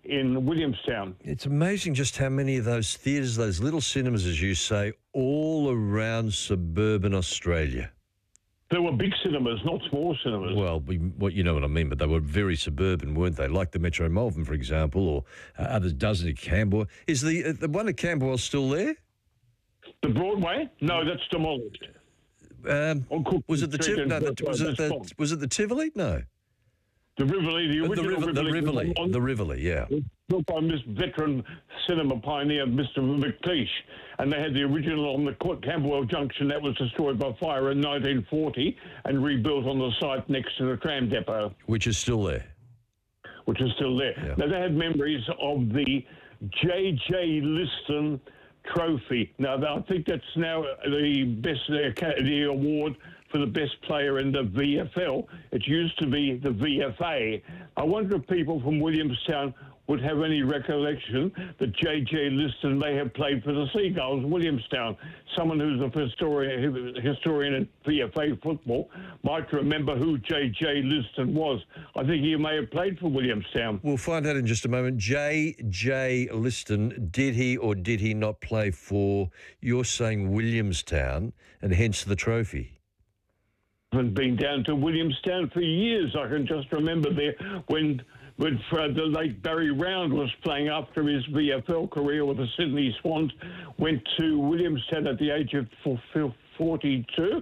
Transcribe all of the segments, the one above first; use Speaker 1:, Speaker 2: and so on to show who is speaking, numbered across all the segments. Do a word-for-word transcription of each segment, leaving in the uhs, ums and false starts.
Speaker 1: in Williamstown.
Speaker 2: It's amazing just how many of those theatres, those little cinemas, as you say, all around suburban Australia.
Speaker 1: There were big cinemas, not small cinemas.
Speaker 2: Well, we, what you know what I mean, but they were very suburban, weren't they? Like the Metro Malvern, for example, or uh, others dozen at Camberwell. Is the uh, the one at Camberwell still there?
Speaker 1: The Broadway? No, that's demolished.
Speaker 2: Um, was it the Tiv- no, the, was it the was it the Tivoli? No.
Speaker 1: The Rivoli, the
Speaker 2: Uh,
Speaker 1: original
Speaker 2: the, Riv- the
Speaker 1: Rivoli.
Speaker 2: Rivoli, the Rivoli, yeah.
Speaker 1: Built by Miss veteran cinema pioneer, Mister McLeish. And they had the original on the Camberwell Junction that was destroyed by fire in nineteen forty and rebuilt on the site next to the tram depot.
Speaker 2: Which is still there.
Speaker 1: Which is still there.
Speaker 2: Yeah.
Speaker 1: Now, they had memories of the J J Liston Trophy. Now, I think that's now the best the award for the best player in the V F L. It used to be the V F A. I wonder if people from Williamstown would have any recollection that J J Liston may have played for the Seagulls, Williamstown. Someone who's a historian, historian in V F A football might remember who J J Liston was. I think he may have played for Williamstown.
Speaker 2: We'll find out in just a moment. J J Liston, did he or did he not play for, you're saying Williamstown, and hence the trophy?
Speaker 1: I haven't been down to Williamstown for years. I can just remember there when when uh, the late Barry Round was playing after his V F L career with the Sydney Swans, went to Williamstown at the age of forty-two.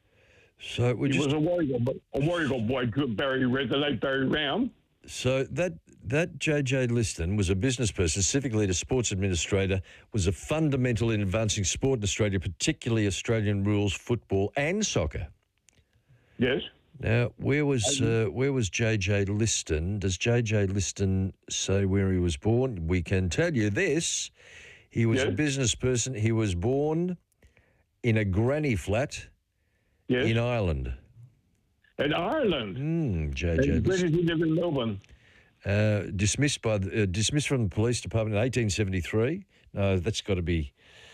Speaker 2: So we
Speaker 1: he
Speaker 2: just...
Speaker 1: was a warrior, a warrior boy, Barry, the late Barry Round.
Speaker 2: So that that J J Liston was a business person, civic leader, sports administrator, was a fundamental in advancing sport in Australia, particularly Australian rules, football and soccer.
Speaker 1: Yes.
Speaker 2: Now, where was uh, where was J J Liston? Does J J Liston say where he was born? We can tell you this. He was
Speaker 1: yes.
Speaker 2: a business person. He was born in a granny flat
Speaker 1: yes.
Speaker 2: in Ireland.
Speaker 1: In Ireland?
Speaker 2: Mm, J J
Speaker 1: Where did he live in Melbourne?
Speaker 2: Uh, dismissed by the, uh, dismissed from the police department in eighteen seventy-three. No, that's got to be...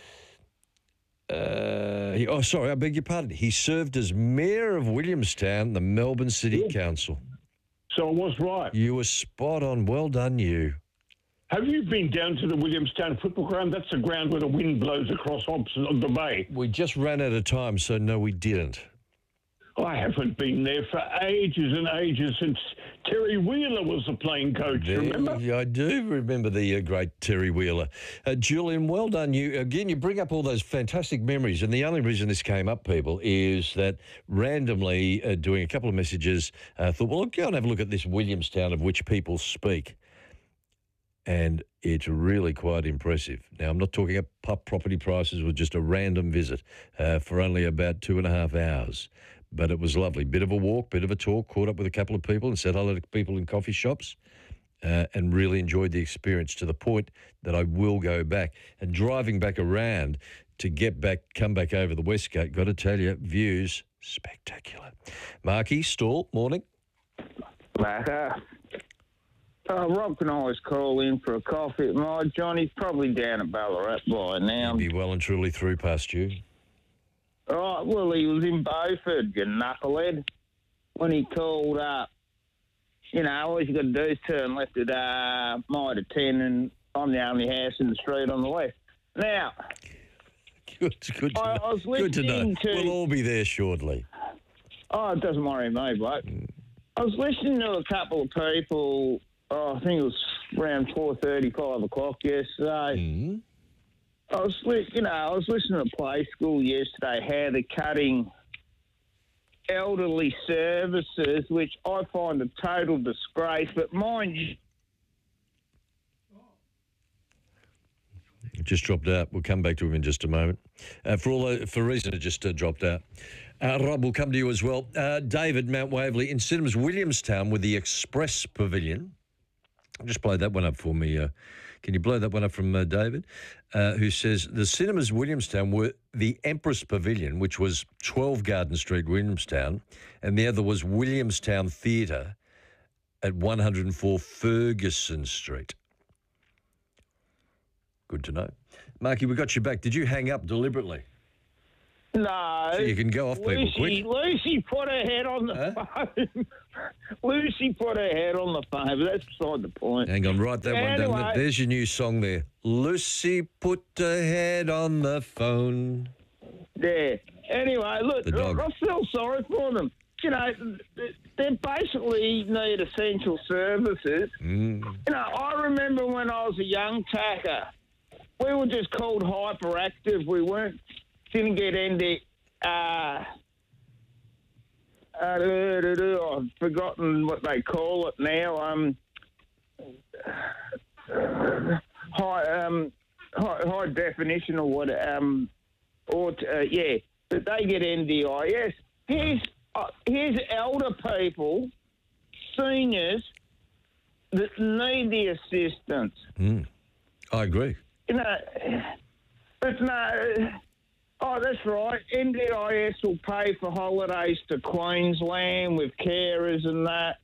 Speaker 2: Uh, he, oh, sorry, I beg your pardon. He served as mayor of Williamstown, the Melbourne City
Speaker 1: yes.
Speaker 2: Council.
Speaker 1: So I was right.
Speaker 2: You were spot on. Well done, you.
Speaker 1: Have you been down to the Williamstown football ground? That's the ground where the wind blows across opposite of the bay.
Speaker 2: We just ran out of time, so no, we didn't.
Speaker 1: I haven't been there for ages and ages since Terry Wheeler was the playing coach,
Speaker 2: there,
Speaker 1: remember?
Speaker 2: Yeah, I do remember the uh, great Terry Wheeler. Uh, Julian, well done. You Again, you bring up all those fantastic memories, and the only reason this came up, people, is that randomly uh, doing a couple of messages, I uh, thought, well, I'll go and have a look at this Williamstown of which people speak. And it's really quite impressive. Now, I'm not talking about property prices with just a random visit uh, for only about two and a half hours. But it was lovely. Bit of a walk, bit of a talk, caught up with a couple of people and said hello to people in coffee shops uh, and really enjoyed the experience to the point that I will go back. And driving back around to get back, come back over the West Gate, got to tell you, views, spectacular. Marky, Stall, morning.
Speaker 3: Matter. Uh, Rob can always call in for a coffee at my John. He's probably down at Ballarat by now.
Speaker 2: He'll be well and truly through past you.
Speaker 3: Right, well, he was in Beaufort, you knucklehead, when he called up. You know, all you got to do is turn left at uh, Mitre ten, and I'm the only house in the street on the left. Now,
Speaker 2: good, good to
Speaker 3: I,
Speaker 2: know.
Speaker 3: I was
Speaker 2: Good to know.
Speaker 3: listening to...
Speaker 2: We'll all be there shortly.
Speaker 3: Oh, it doesn't worry me, bloke. Mm. I was listening to a couple of people, oh, I think it was around four thirty, five o'clock yesterday.
Speaker 2: Mm.
Speaker 3: I was, you know, I was listening to Play School yesterday, how they're cutting elderly services, which I find a total disgrace. But mind you,
Speaker 2: it just dropped out. We'll come back to him in just a moment. Uh, for all for a reason, it just uh, dropped out. Uh, Rob, we'll come to you as well. Uh, David, Mount Waverley, in cinemas Williamstown with the Express Pavilion. Just blow that one up for me. Uh, Can you blow that one up from uh, David, uh, who says the cinemas Williamstown were the Empress Pavilion, which was twelve Garden Street, Williamstown, and the other was Williamstown Theatre at one hundred four Ferguson Street. Good to know. Marky, we got you back. Did you hang up deliberately?
Speaker 3: No.
Speaker 2: So you can go off people
Speaker 3: Lucy,
Speaker 2: quick.
Speaker 3: Lucy put her head on the
Speaker 2: Huh?
Speaker 3: phone. Lucy put her head on the phone, but that's beside the point.
Speaker 2: Hang on, write that one down.
Speaker 3: Anyway.
Speaker 2: There's your new song there. Lucy put her head on the phone.
Speaker 3: Yeah. Anyway, look,
Speaker 2: The dog.
Speaker 3: I feel sorry for them. You know, they basically need essential services.
Speaker 2: Mm.
Speaker 3: You know, I remember when I was a young tacker, we were just called hyperactive. We weren't, didn't get into, uh, uh, I've forgotten what they call it now. Um, high, um, high, high definition or what? Um, or uh, yeah, but they get N D I S. Here's uh, here's elder people, seniors that need the assistance.
Speaker 2: Mm. I agree.
Speaker 3: You know, but no. Oh, that's right. N D I S will pay for holidays to Queensland with carers and that.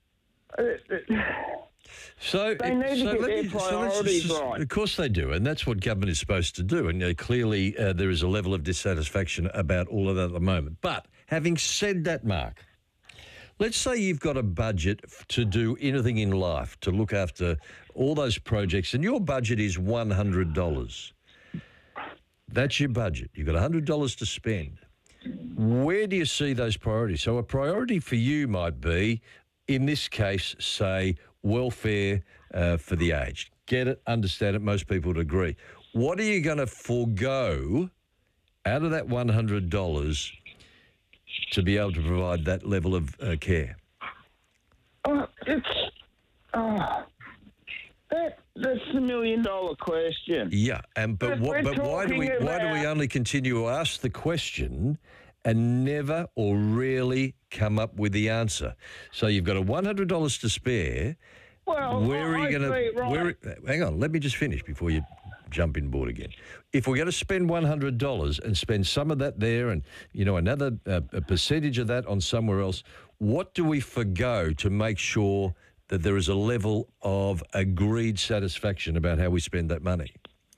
Speaker 2: So,
Speaker 3: They need to
Speaker 2: so
Speaker 3: get
Speaker 2: let
Speaker 3: their
Speaker 2: me- so let's
Speaker 3: priorities
Speaker 2: just-
Speaker 3: right.
Speaker 2: Of course they do, and that's what government is supposed to do. And uh, clearly, uh, there is a level of dissatisfaction about all of that at the moment. But having said that, Mark, let's say you've got a budget f- to do anything in life, to look after all those projects, and your budget is one hundred dollars. That's your budget. You've got one hundred dollars to spend. Where do you see those priorities? So a priority for you might be, in this case, say, welfare uh, for the aged. Get it, understand it, most people would agree. What are you going to forego out of that one hundred dollars to be able to provide that level of uh, care?
Speaker 3: Oh, it's oh, that that's the million dollar question.
Speaker 2: Yeah, and but
Speaker 3: If
Speaker 2: what?
Speaker 3: we're
Speaker 2: But why do we?
Speaker 3: talking
Speaker 2: Why do we
Speaker 3: about-
Speaker 2: only continue to ask the question and never or rarely come up with the answer? So you've got a one hundred dollars to spare.
Speaker 3: Well,
Speaker 2: Where are
Speaker 3: I
Speaker 2: you going
Speaker 3: see,
Speaker 2: to?
Speaker 3: right.
Speaker 2: Where? Hang on, let me just finish before you jump in board again. If we're going to spend one hundred dollars and spend some of that there, and you know another uh, a percentage of that on somewhere else, what do we forgo to make sure that there is a level of agreed satisfaction about how we spend that money?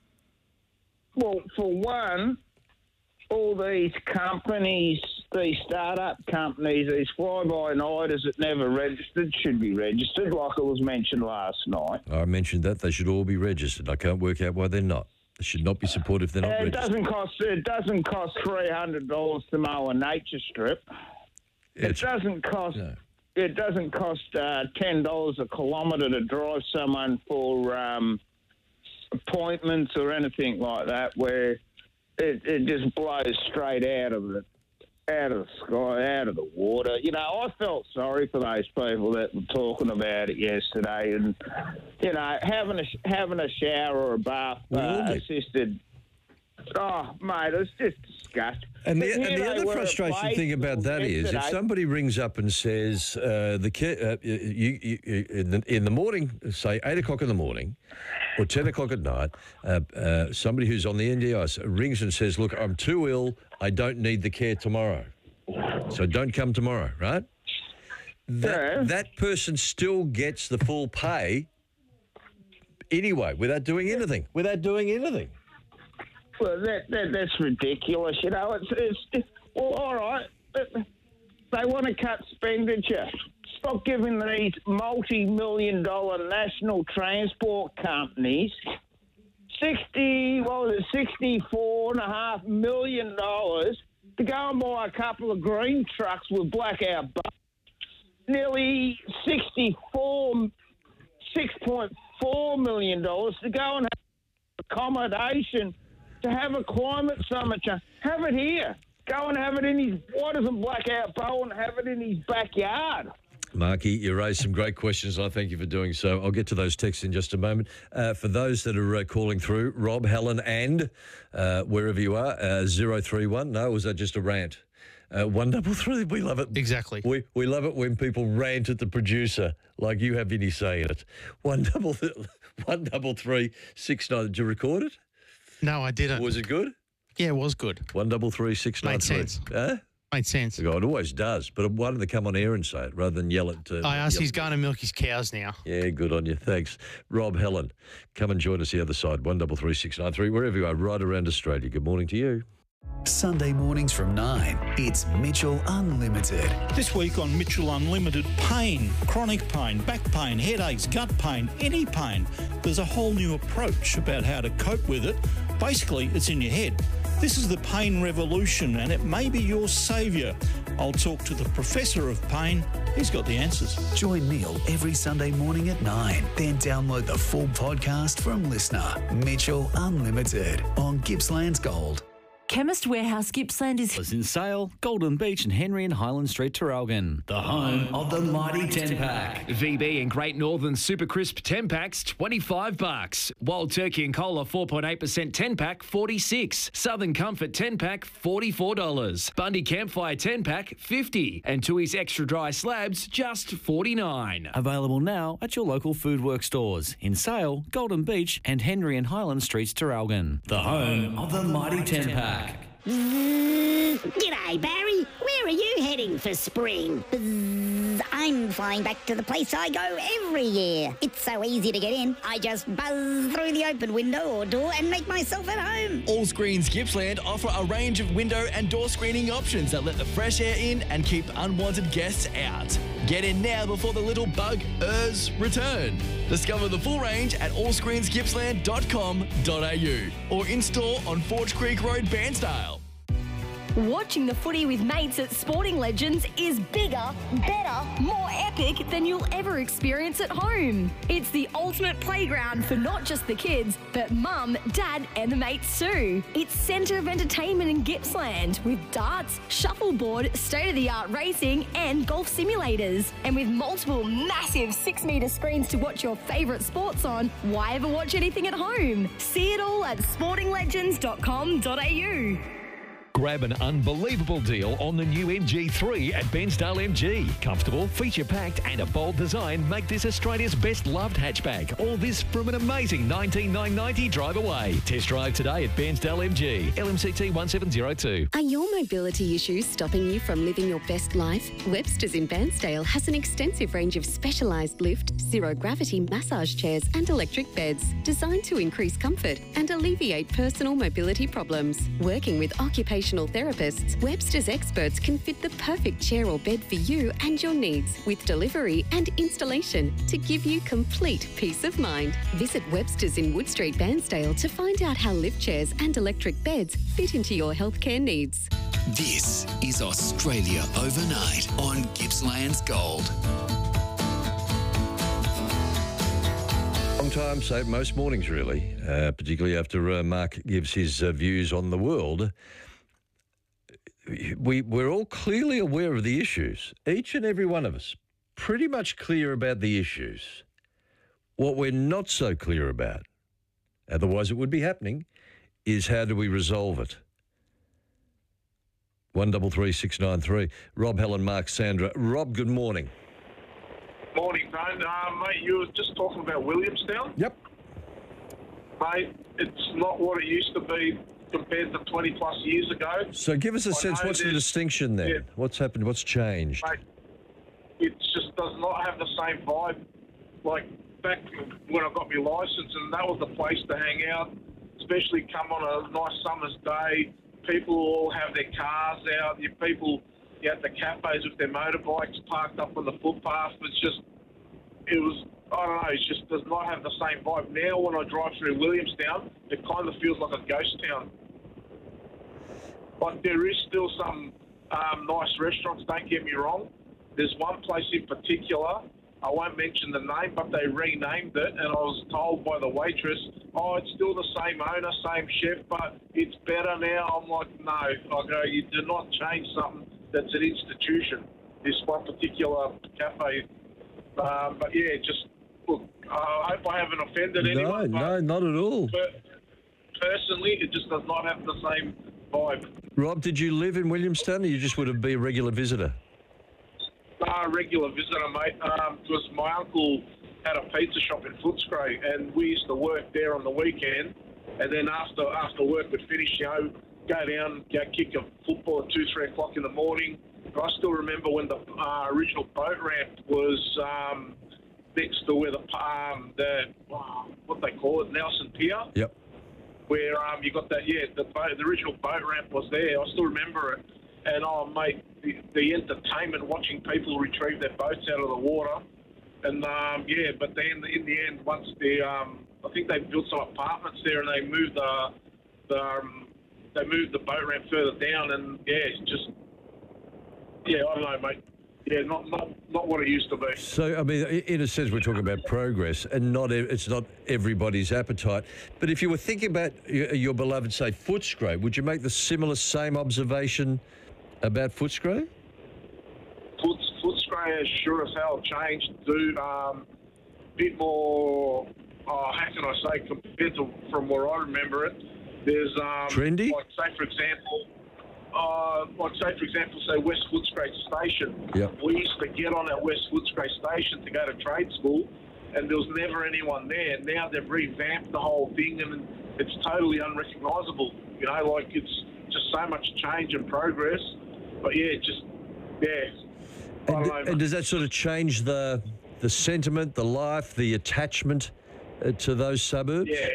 Speaker 3: Well, for one, all these companies, these start-up companies, these fly-by-nighters that never registered should be registered, like it was mentioned last night.
Speaker 2: I mentioned that they should all be registered. I can't work out why they're not. They should not be supported if they're not
Speaker 3: And it
Speaker 2: registered.
Speaker 3: doesn't cost it doesn't cost three hundred dollars to mow a nature strip.
Speaker 2: It's-
Speaker 3: It doesn't cost.
Speaker 2: No.
Speaker 3: It doesn't cost uh, ten dollars a kilometre to drive someone for um, appointments or anything like that, where it, it just blows straight out of the out of the sky, out of the water. You know, I felt sorry for those people that were talking about it yesterday, and you know, having a sh- having a shower or a bath
Speaker 2: We all
Speaker 3: uh,
Speaker 2: did.
Speaker 3: assisted. Oh, mate, it's just disgusting.
Speaker 2: And the,
Speaker 3: But here
Speaker 2: and the
Speaker 3: they
Speaker 2: other
Speaker 3: were at
Speaker 2: frustrating thing about that is if
Speaker 3: yesterday.
Speaker 2: somebody rings up and says, uh, the ki- uh, you, you, you, in, the, in the morning, say eight o'clock in the morning or ten o'clock at night, uh, uh, somebody who's on the N D I S rings and says, look, I'm too ill, I don't need the care tomorrow. So don't come tomorrow, right? That,
Speaker 3: Yeah.
Speaker 2: that person still gets the full pay anyway without doing anything, without doing anything.
Speaker 3: Well, that, that that's ridiculous. You know, it's it's, it's well, all right. But they want to cut expenditure. Stop giving these multi-million dollar national transport companies sixty, what was it, sixty-four and a half million dollars to go and buy a couple of green trucks with blackout buttons. Nearly sixty-four, six point four million dollars to go and have accommodation. To have a climate summit, have it here. Go and have it in his, why doesn't Blackout Bowl and have it in his backyard?
Speaker 2: Marky, you raised some great questions. I thank you for doing so. I'll get to those texts in just a moment. Uh, for those that are uh, calling through, Rob, Helen, and uh, wherever you are, uh, zero three one. No, was that just a rant? Uh, one double three. We love it.
Speaker 4: Exactly.
Speaker 2: We we love it when people rant at the producer like you have any say in it. One double th- one double three six nine. Did you record it?
Speaker 4: No, I didn't.
Speaker 2: Was it good?
Speaker 4: Yeah, it was good.
Speaker 2: One double three six nine
Speaker 4: Made
Speaker 2: three.
Speaker 4: sense.
Speaker 2: Huh?
Speaker 4: Made sense.
Speaker 2: Oh, it always does. But why don't they come on air and say it rather than yell at? Uh,
Speaker 4: I asked,
Speaker 2: yell-
Speaker 4: he's going to milk his cows now.
Speaker 2: Yeah, good on you. Thanks. Rob, Helen, come and join us the other side. One double three six nine three, wherever you are, right around Australia. Good morning to you.
Speaker 5: Sunday mornings from nine, it's Mitchell Unlimited.
Speaker 6: This week on Mitchell Unlimited, pain, chronic pain, back pain, headaches, gut pain, any pain. There's a whole new approach about how to cope with it. Basically, it's in your head. This is the pain revolution and it may be your saviour. I'll talk to the professor of pain. He's got the answers.
Speaker 5: Join Neil every Sunday morning at nine. Then download the full podcast from Listener. Mitchell Unlimited on Gippsland's Gold.
Speaker 7: Chemist Warehouse Gippsland is
Speaker 8: in sale, Golden Beach and Henry and Highland Street, Traralgon. The home of the mighty ten pack.
Speaker 9: V B and Great Northern Super Crisp ten packs, twenty-five bucks. Wild Turkey and Cola four point eight percent ten pack, forty-six. Southern Comfort ten pack, forty-four dollars. Bundy Campfire ten pack, fifty. And Tui's Extra Dry Slabs, just forty-nine.
Speaker 8: Available now at your local Foodworks stores. In sale, Golden Beach and Henry and Highland Streets, Traralgon. The home of the mighty ten pack.
Speaker 10: G'day, Barry. Where are you heading for spring? Buzz. I'm flying back to the place I go every year. It's so easy to get in. I just buzz through the open window or door and make myself at home.
Speaker 11: All Screens Gippsland offer a range of window and door screening options that let the fresh air in and keep unwanted guests out. Get in now before the little bug-ers return. Discover the full range at all screens gippsland dot com dot a u or in-store on Forge Creek Road, Bairnsdale.
Speaker 12: Watching the footy with mates at Sporting Legends is bigger, better, more epic than you'll ever experience at home. It's the ultimate playground for not just the kids, but mum, dad and the mates too. It's centre of entertainment in Gippsland with darts, shuffleboard, state-of-the-art racing and golf simulators. And with multiple massive six-metre screens to watch your favourite sports on, why ever watch anything at home? See it all at sporting legends dot com dot a u.
Speaker 13: Grab an unbelievable deal on the new M G three at Bairnsdale M G. Comfortable, feature-packed and a bold design make this Australia's best loved hatchback. All this from an amazing nineteen thousand nine hundred ninety drive away. Test drive today at Bairnsdale M G. L M C T one seven zero two.
Speaker 14: Are your mobility issues stopping you from living your best life? Webster's in Bairnsdale has an extensive range of specialised lift, zero-gravity massage chairs and electric beds designed to increase comfort and alleviate personal mobility problems. Working with occupational therapists, Webster's experts can fit the perfect chair or bed for you and your needs with delivery and installation to give you complete peace of mind. Visit Webster's in Wood Street, Bairnsdale to find out how lift chairs and electric beds fit into your healthcare needs.
Speaker 5: This is Australia Overnight on Gippsland's Gold.
Speaker 2: Long time, so most mornings really, uh, particularly after uh, Mark gives his uh, views on the world. We, we're all clearly aware of the issues, each and every one of us, pretty much clear about the issues. What we're not so clear about, otherwise it would be happening, is how do we resolve it? one double three six nine three. Rob, Helen, Mark, Sandra. Rob, good morning.
Speaker 15: Morning, Tone. Uh, mate, you were just talking about Williamstown.
Speaker 2: Yep.
Speaker 15: Mate, it's not what it used to be compared to twenty plus years ago.
Speaker 2: So give us a
Speaker 15: I
Speaker 2: sense, what's the distinction there?
Speaker 15: Yeah.
Speaker 2: What's happened? What's changed?
Speaker 15: Mate, it just does not have the same vibe. Like back when I got my licence, and that was the place to hang out, especially come on a nice summer's day. People all have their cars out. You people you at the cafes with their motorbikes parked up on the footpath. It's just, it was, I don't know, it just does not have the same vibe. Now when I drive through Williamstown, it kind of feels like a ghost town. Like there is still some um, nice restaurants, don't get me wrong. There's one place in particular, I won't mention the name, but they renamed it, and I was told by the waitress, oh, it's still the same owner, same chef, but it's better now. I'm like, no. I go, you do not change something that's an institution, this one particular cafe. Um, but yeah, just, look, I hope I haven't offended
Speaker 2: No,
Speaker 15: anyone.
Speaker 2: no, not at all.
Speaker 15: But personally, it just does not have the same vibe.
Speaker 2: Rob, did you live in Williamstown, or you just would have been a regular visitor?
Speaker 15: Uh, regular visitor, mate, because um, my uncle had a pizza shop in Footscray, and we used to work there on the weekend, and then after after work we'd finish, you know, go down, go kick a football at two, three o'clock in the morning. I still remember when the uh, original boat ramp was um, next to where the, um, the uh, what they call it, Nelson Pier.
Speaker 2: Yep.
Speaker 15: where um, you got that, yeah, the, boat, the original boat ramp was there. I still remember it. And, oh, mate, the, the entertainment watching people retrieve their boats out of the water. And, um, yeah, but then in the end, once the, um, I think they built some apartments there and they moved the, the um, they moved the boat ramp further down. And, yeah, it's just, yeah, I don't know, mate. Yeah, not, not not what it used to be.
Speaker 2: So, I mean, in a sense, we're talking about progress, and not ev- it's not everybody's appetite. But if you were thinking about your, your beloved, say, Footscray, would you make the similar same observation about Footscray?
Speaker 15: Foot, Footscray has sure as hell changed, dude. Um, bit more, oh, how can I say, compared to from where I remember it. There's um,
Speaker 2: trendy.
Speaker 15: Like, say for example. Uh, like, say, for example, say West Footscray Station.
Speaker 2: Yep.
Speaker 15: We used to get on at West Footscray Station to go to trade school, and there was never anyone there. Now they've revamped the whole thing, and it's totally unrecognisable. You know, like, it's just so much change and progress. But, yeah, just, yeah. I
Speaker 2: And,
Speaker 15: don't know,
Speaker 2: and does that sort of change the the sentiment, the life, the attachment uh, to those suburbs?
Speaker 15: Yeah.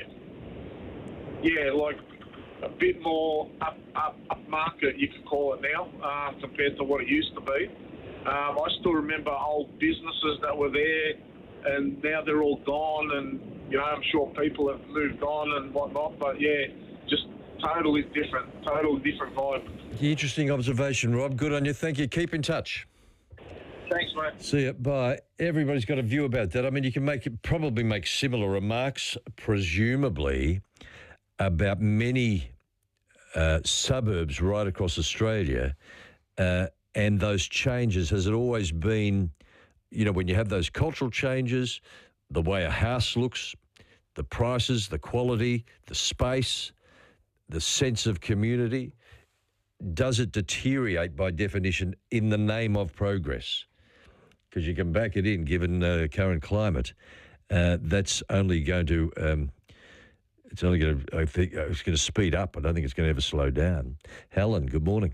Speaker 15: Yeah, like a bit more up, up, up market, you could call it now, uh, compared to what it used to be. Um, I still remember old businesses that were there, and now they're all gone, and, you know, I'm sure people have moved on and whatnot, but, yeah, just totally different, totally different vibe.
Speaker 2: Interesting observation, Rob. Good on you. Thank you. Keep in touch.
Speaker 15: Thanks, mate.
Speaker 2: See ya. Bye. Everybody's got a view about that. I mean, you can make probably make similar remarks, presumably, about many uh, suburbs right across Australia, uh, and those changes. Has it always been, you know, when you have those cultural changes, the way a house looks, the prices, the quality, the space, the sense of community, does it deteriorate by definition in the name of progress? Because you can back it in, given uh, current climate, uh, that's only going to, um, it's only going to, I think, it's going to speed up. I don't think it's going to ever slow down. Helen, good morning.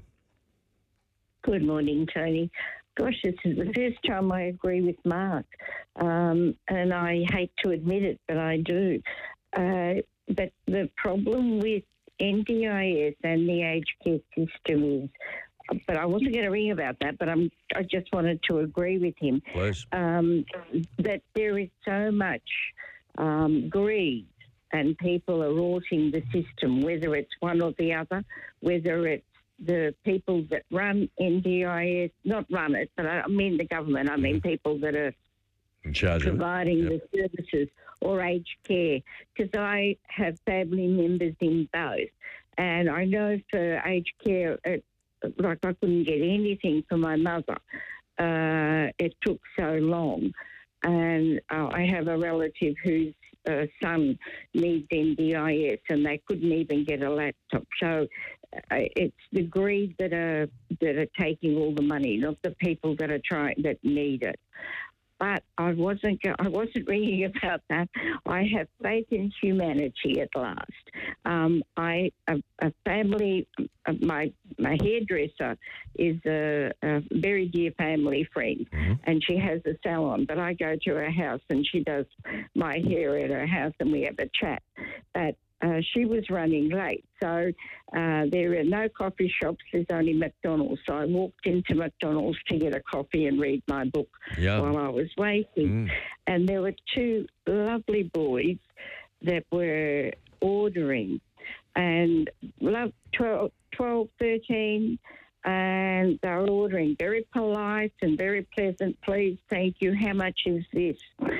Speaker 16: Good morning, Tony. Gosh, this is the first time I agree with Mark, um, and I hate to admit it, but I do. Uh, but the problem with N D I S and the aged care system is, but I wasn't going to ring about that, but I'm, I just wanted to agree with him.
Speaker 2: Please.
Speaker 16: Um, that there is so much um, greed, and people are rorting the system, whether it's one or the other, whether it's the people that run N D I S, not run it, but I mean the government, I mean people that are
Speaker 2: in charge
Speaker 16: providing
Speaker 2: of it. Yep.
Speaker 16: the services, or aged care, because I have family members in both. And I know for aged care, it, like I couldn't get anything for my mother. Uh, it took so long. And uh, I have a relative whose uh, son needs N D I S, and they couldn't even get a laptop. So uh, it's the greed that are that are taking all the money, not the people that are trying that need it. But I wasn't. I wasn't ringing about that. I have faith in humanity at last. Um, I a, a family. Uh, my my hairdresser is a, a very dear family friend, mm-hmm. and she has a salon. But I go to her house, and she does my hair at her house, and we have a chat. But Uh, she was running late, so uh, there are no coffee shops, there's only McDonald's. So I walked into McDonald's to get a coffee and read my book
Speaker 2: Yum.
Speaker 16: while I was waiting. Mm. And there were two lovely boys that were ordering, and love twelve, twelve, thirteen, and they were ordering very polite and very pleasant. Please, thank you, how much is this?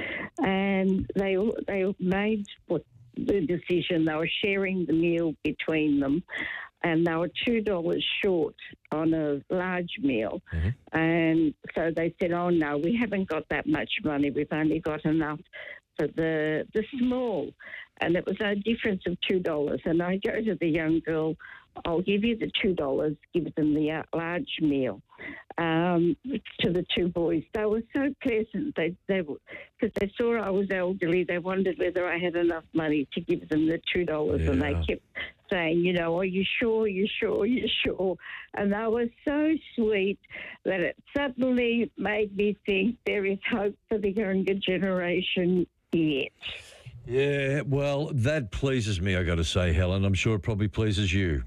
Speaker 16: And they, they made what the decision. They were sharing the meal between them, and they were two dollars short on a large meal. Mm-hmm. And so they said, oh, no, we haven't got that much money. We've only got enough for the the small. And it was a difference of two dollars. And I go to the young girl, I'll give you the two dollars, give them the large meal. Um, to the two boys, they were so pleasant. They, they, because they saw I was elderly, they wondered whether I had enough money to give them the two dollars, yeah. And they kept saying, you know, are you sure? You sure? You sure? And they were so sweet that it suddenly made me think there is hope for the younger generation yet.
Speaker 2: Yeah, well, that pleases me, I got to say, Helen. I'm sure it probably pleases you.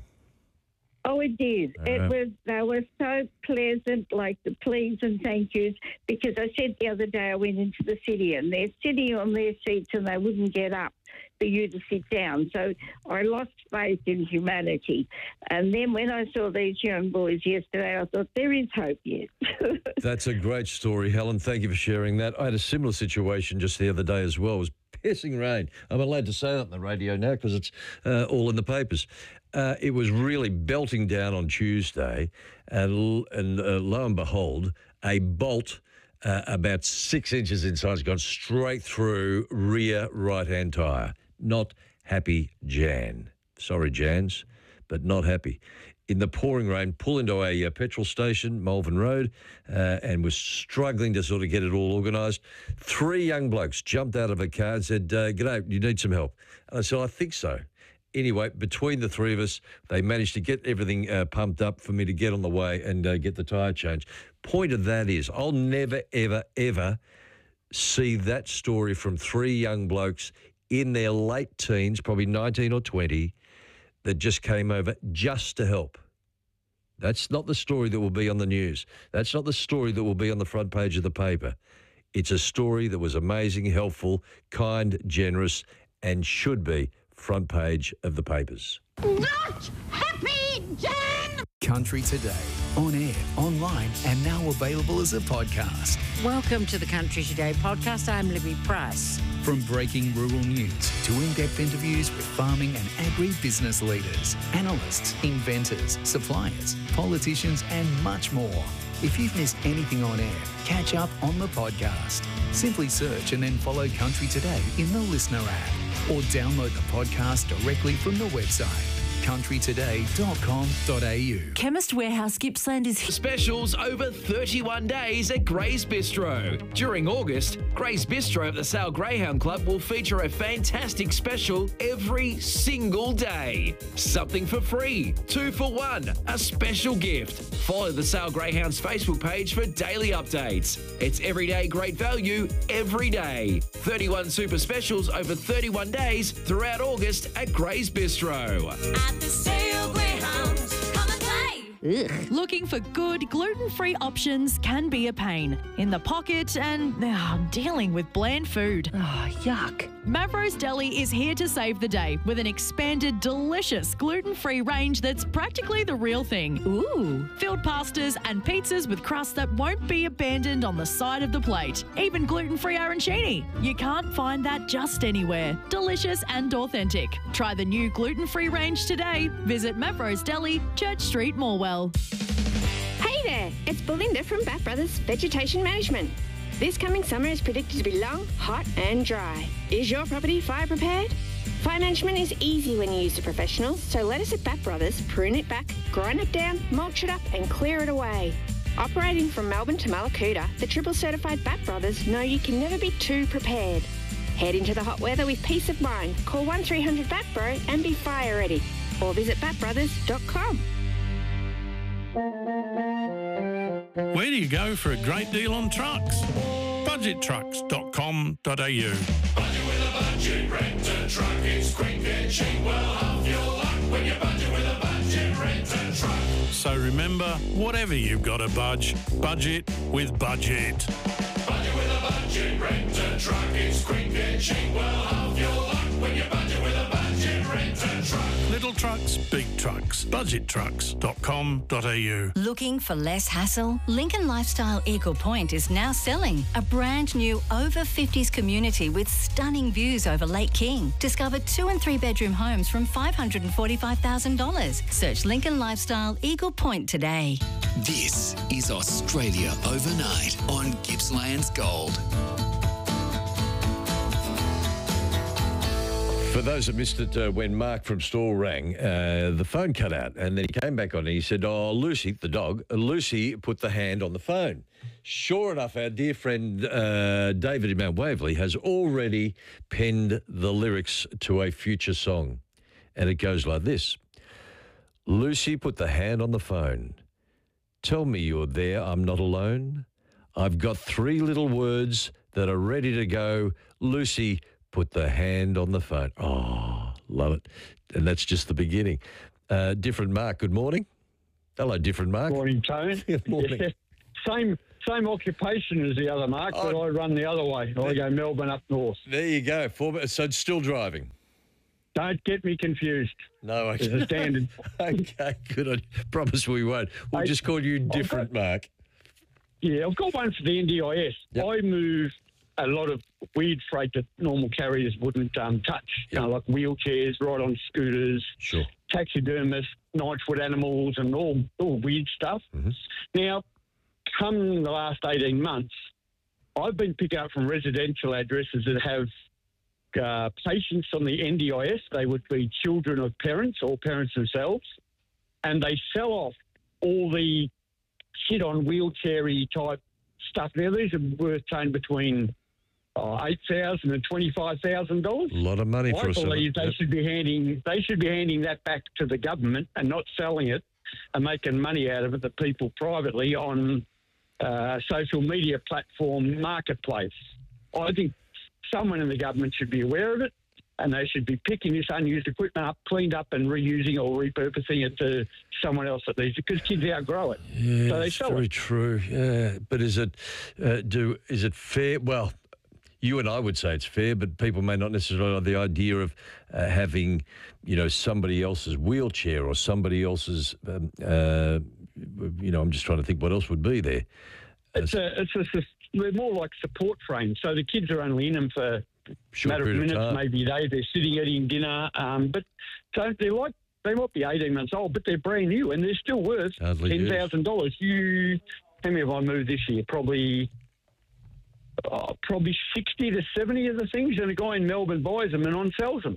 Speaker 16: Oh, it did.
Speaker 2: All
Speaker 16: It
Speaker 2: right.
Speaker 16: was. They were so pleasant, like the please and thank yous. Because I said the other day I went into the city and they're sitting on their seats and they wouldn't get up for you to sit down. So I lost faith in humanity. And then when I saw these young boys yesterday, I thought there is hope yet.
Speaker 2: That's a great story, Helen. Thank you for sharing that. I had a similar situation just the other day as well. It was pissing rain. I'm allowed to say that on the radio now because it's uh, all in the papers. Uh, it was really belting down on Tuesday, and, and uh, lo and behold, a bolt uh, about six inches in size has gone straight through rear right-hand tyre. Not happy, Jan. Sorry, Jans, but not happy. In the pouring rain, pull into a uh, petrol station, Malvern Road, uh, and was struggling to sort of get it all organised. Three young blokes jumped out of a car and said, uh, "G'day, you need some help?" And I said, "I think so." Anyway, between the three of us, they managed to get everything uh, pumped up for me to get on the way and uh, get the tyre changed. Point of that is, I'll never, ever, ever see that story from three young blokes in their late teens, probably nineteen or twenty, that just came over just to help. That's not the story that will be on the news. That's not the story that will be on the front page of the paper. It's a story that was amazing, helpful, kind, generous, and should be front page of the papers.
Speaker 17: Not happy, Jan!
Speaker 5: Country Today, on air, online, and now available as a podcast.
Speaker 18: Welcome to the Country Today podcast. I'm Libby Price.
Speaker 5: From breaking rural news to in-depth interviews with farming and agri-business leaders, analysts, inventors, suppliers, politicians, and much more. If you've missed anything on air, catch up on the podcast. Simply search and then follow Country Today in the Listener app or download the podcast directly from the website country today dot com dot a u.
Speaker 7: Chemist Warehouse Gippsland is...
Speaker 9: Specials over thirty-one days at Gray's Bistro. During August, Gray's Bistro at the Sale Greyhound Club will feature a fantastic special every single day. Something for free, two for one, a special gift. Follow the Sale Greyhounds Facebook page for daily updates. It's everyday great value every day. thirty-one super specials over thirty-one days throughout August at Gray's Bistro.
Speaker 17: At the Sale Greyhounds, come and play!
Speaker 19: Ugh. Looking for good gluten-free options can be a pain. In the pocket and oh, dealing with bland food. Oh, yuck. Mavro's Deli is here to save the day with an expanded, delicious gluten-free range that's practically the real thing. Ooh. Filled pastas and pizzas with crust that won't be abandoned on the side of the plate. Even gluten-free arancini. You can't find that just anywhere. Delicious and authentic. Try the new gluten-free range today. Visit Mavro's Deli, Church Street, Morwell.
Speaker 20: Hey there, it's Belinda from Bat Brothers Vegetation Management. This coming summer is predicted to be long, hot and dry. Is your property fire prepared? Fire management is easy when you use the professionals, so let us at Bat Brothers prune it back, grind it down, mulch it up and clear it away. Operating from Melbourne to Malakuta, the triple certified Bat Brothers know you can never be too prepared. Head into the hot weather with peace of mind. Call one three hundred bat bro and be fire ready. Or visit bat brothers dot com.
Speaker 6: Where do you go for a great deal on trucks? budget trucks dot com dot a u.
Speaker 17: Budget with a budget, rent a truck. It's quick and cheap, well off your luck. When you budget with a budget, rent a truck.
Speaker 6: So remember, whatever you've got to budge, budget with Budget.
Speaker 17: Budget with a budget, rent a truck. It's quick and cheap, well off your luck. When you budget with a budget, rent a truck.
Speaker 6: Little trucks, big trucks. budget trucks dot com dot a u.
Speaker 21: Looking for less hassle? Lincoln Lifestyle Eagle Point is now selling a brand new over fifties community with stunning views over Lake King. Discover two and three bedroom homes from five hundred forty-five thousand dollars. Search Lincoln Lifestyle Eagle Point today.
Speaker 5: This is Australia Overnight on Gippsland's Gold.
Speaker 2: For those that missed it, uh, when Mark from Store rang, uh, the phone cut out, and then he came back on and he said, oh, Lucy, the dog, uh, Lucy put the hand on the phone. Sure enough, our dear friend uh, David in Mount Waverley has already penned the lyrics to a future song. And it goes like this. Lucy put the hand on the phone. Tell me you're there, I'm not alone. I've got three little words that are ready to go. Lucy, put the hand on the phone. Oh, love it. And that's just the beginning. Uh, different Mark, good morning. Hello, different Mark.
Speaker 1: Morning, Tone.
Speaker 2: Good morning.
Speaker 1: Yeah. Same same occupation as the other Mark, but I run the other way. I go Melbourne up north.
Speaker 2: There you go. Four, so it's still driving.
Speaker 1: Don't get me confused.
Speaker 2: No, okay.
Speaker 1: There's a standard.
Speaker 2: Okay, good. I promise we won't. We'll
Speaker 1: Hey,
Speaker 2: just call you
Speaker 1: I've
Speaker 2: different
Speaker 1: got-
Speaker 2: Mark.
Speaker 1: Yeah, I've got one for the N D I S. I move a lot of weird freight that normal carriers wouldn't um, touch, you know, like wheelchairs, right on scooters,
Speaker 2: sure.
Speaker 1: taxidermists, nine-foot animals, and all, all weird stuff.
Speaker 2: Mm-hmm.
Speaker 1: Now, come the last eighteen months, I've been picking up from residential addresses that have uh, patients on the N D I S. They would be children of parents or parents themselves, and they sell off all the shit on wheelchairy type stuff. Now, these are worth saying between oh, eight thousand and twenty-five thousand dollars.
Speaker 2: A lot of money for
Speaker 1: I
Speaker 2: us.
Speaker 1: believe they
Speaker 2: Yep.
Speaker 1: should be handing they should be handing that back to the government and not selling it and making money out of it, the people privately on uh, social media platform marketplace. I think someone in the government should be aware of it, and they should be picking this unused equipment up, cleaned up, and reusing or repurposing it to someone else that needs it, because kids outgrow it.
Speaker 2: Yeah,
Speaker 1: so they
Speaker 2: it's
Speaker 1: sell
Speaker 2: very
Speaker 1: it.
Speaker 2: true. Yeah, but is it uh, do is it fair? Well, you and I would say it's fair, but people may not necessarily like the idea of uh, having, you know, somebody else's wheelchair or somebody else's. Um, uh, you know, I'm just trying to think what else would be there.
Speaker 1: It's a, it's a, they're more like support frames. So the kids are only in them for a
Speaker 2: Short
Speaker 1: matter of
Speaker 2: period of
Speaker 1: minutes,
Speaker 2: time.
Speaker 1: maybe days. They're sitting eating dinner, um, but so they're like they might be eighteen months old, but they're brand new and they're still worth
Speaker 2: Hardly
Speaker 1: ten
Speaker 2: used.
Speaker 1: thousand dollars. You, how many have I moved this year? Probably, oh, probably sixty to seventy of the things, and a guy in Melbourne buys them and on sells them.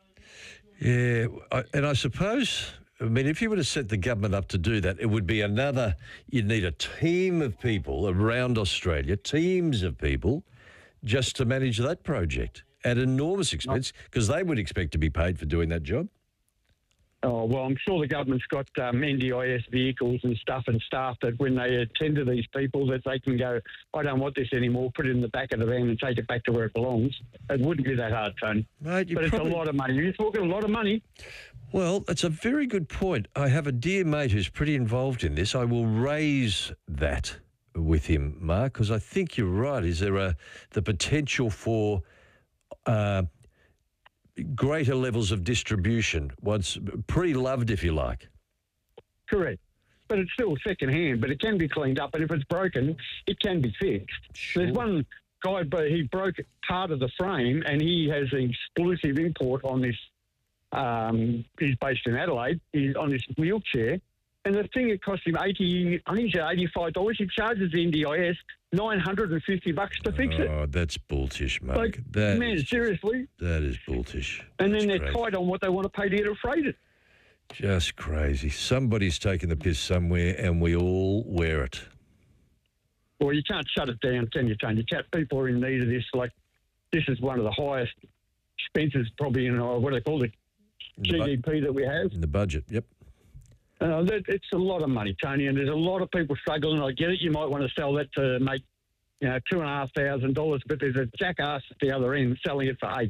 Speaker 2: Yeah, I, and I suppose, I mean, if you were to set the government up to do that, it would be another, you'd need a team of people around Australia, teams of people, just to manage that project at enormous expense, because they would expect to be paid for doing that job.
Speaker 1: Oh, well, I'm sure the government's got um, N D I S vehicles and stuff and staff that when they attend to these people that they can go, I don't want this anymore, put it in the back of the van and take it back to where it belongs. It wouldn't be that hard, Tony.
Speaker 2: Mate, you
Speaker 1: but
Speaker 2: probably-
Speaker 1: it's a lot of money. You're talking a lot of money.
Speaker 2: Well, that's a very good point. I have a dear mate who's pretty involved in this. I will raise that with him, Mark, because I think you're right. Is there a the potential for uh, greater levels of distribution, once pre-loved, if you like?
Speaker 1: Correct. But it's still second-hand, but it can be cleaned up, and if it's broken, it can be fixed. There's one guy, but he broke part of the frame, and he has an exclusive import on this. Um, he's based in Adelaide. He's on this wheelchair, and the thing it cost him eighty. I think he said eighty-five dollars. He charges the N D I S nine hundred and fifty bucks to fix it.
Speaker 2: Oh, that's bulltish, Mark.
Speaker 1: Like,
Speaker 2: that
Speaker 1: man,
Speaker 2: is-
Speaker 1: seriously.
Speaker 2: that is bulltish.
Speaker 1: And then
Speaker 2: That's
Speaker 1: they're
Speaker 2: crazy.
Speaker 1: tight on what they want to pay to get it freighted.
Speaker 2: Just crazy. Somebody's taking the piss somewhere, and we all wear it.
Speaker 1: Well, you can't shut it down, can you, Tony? You can't, people are in need of this. Like, this is one of the highest expenses probably in, uh, what do they call it, G D P that we have.
Speaker 2: In the budget, yep.
Speaker 1: Uh, that, it's a lot of money, Tony, and there's a lot of people struggling. I get it. You might want to sell that to make, you know, two and a half thousand dollars, but there's a jackass at the other end selling it for eight.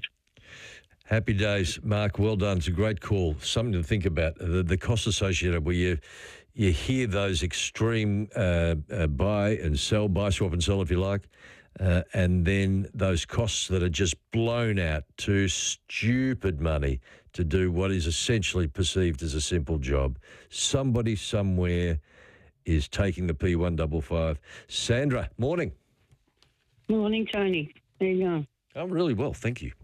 Speaker 2: Happy days, Mark. Well done. It's a great call. Something to think about. The, the costs associated where you you hear those extreme uh, uh, buy and sell, buy, swap and sell, if you like, uh, and then those costs that are just blown out to stupid money to do what is essentially perceived as a simple job. Somebody somewhere is taking the P one five five. Sandra, morning.
Speaker 22: Morning, Tony. There you go.
Speaker 2: I'm really well, thank you.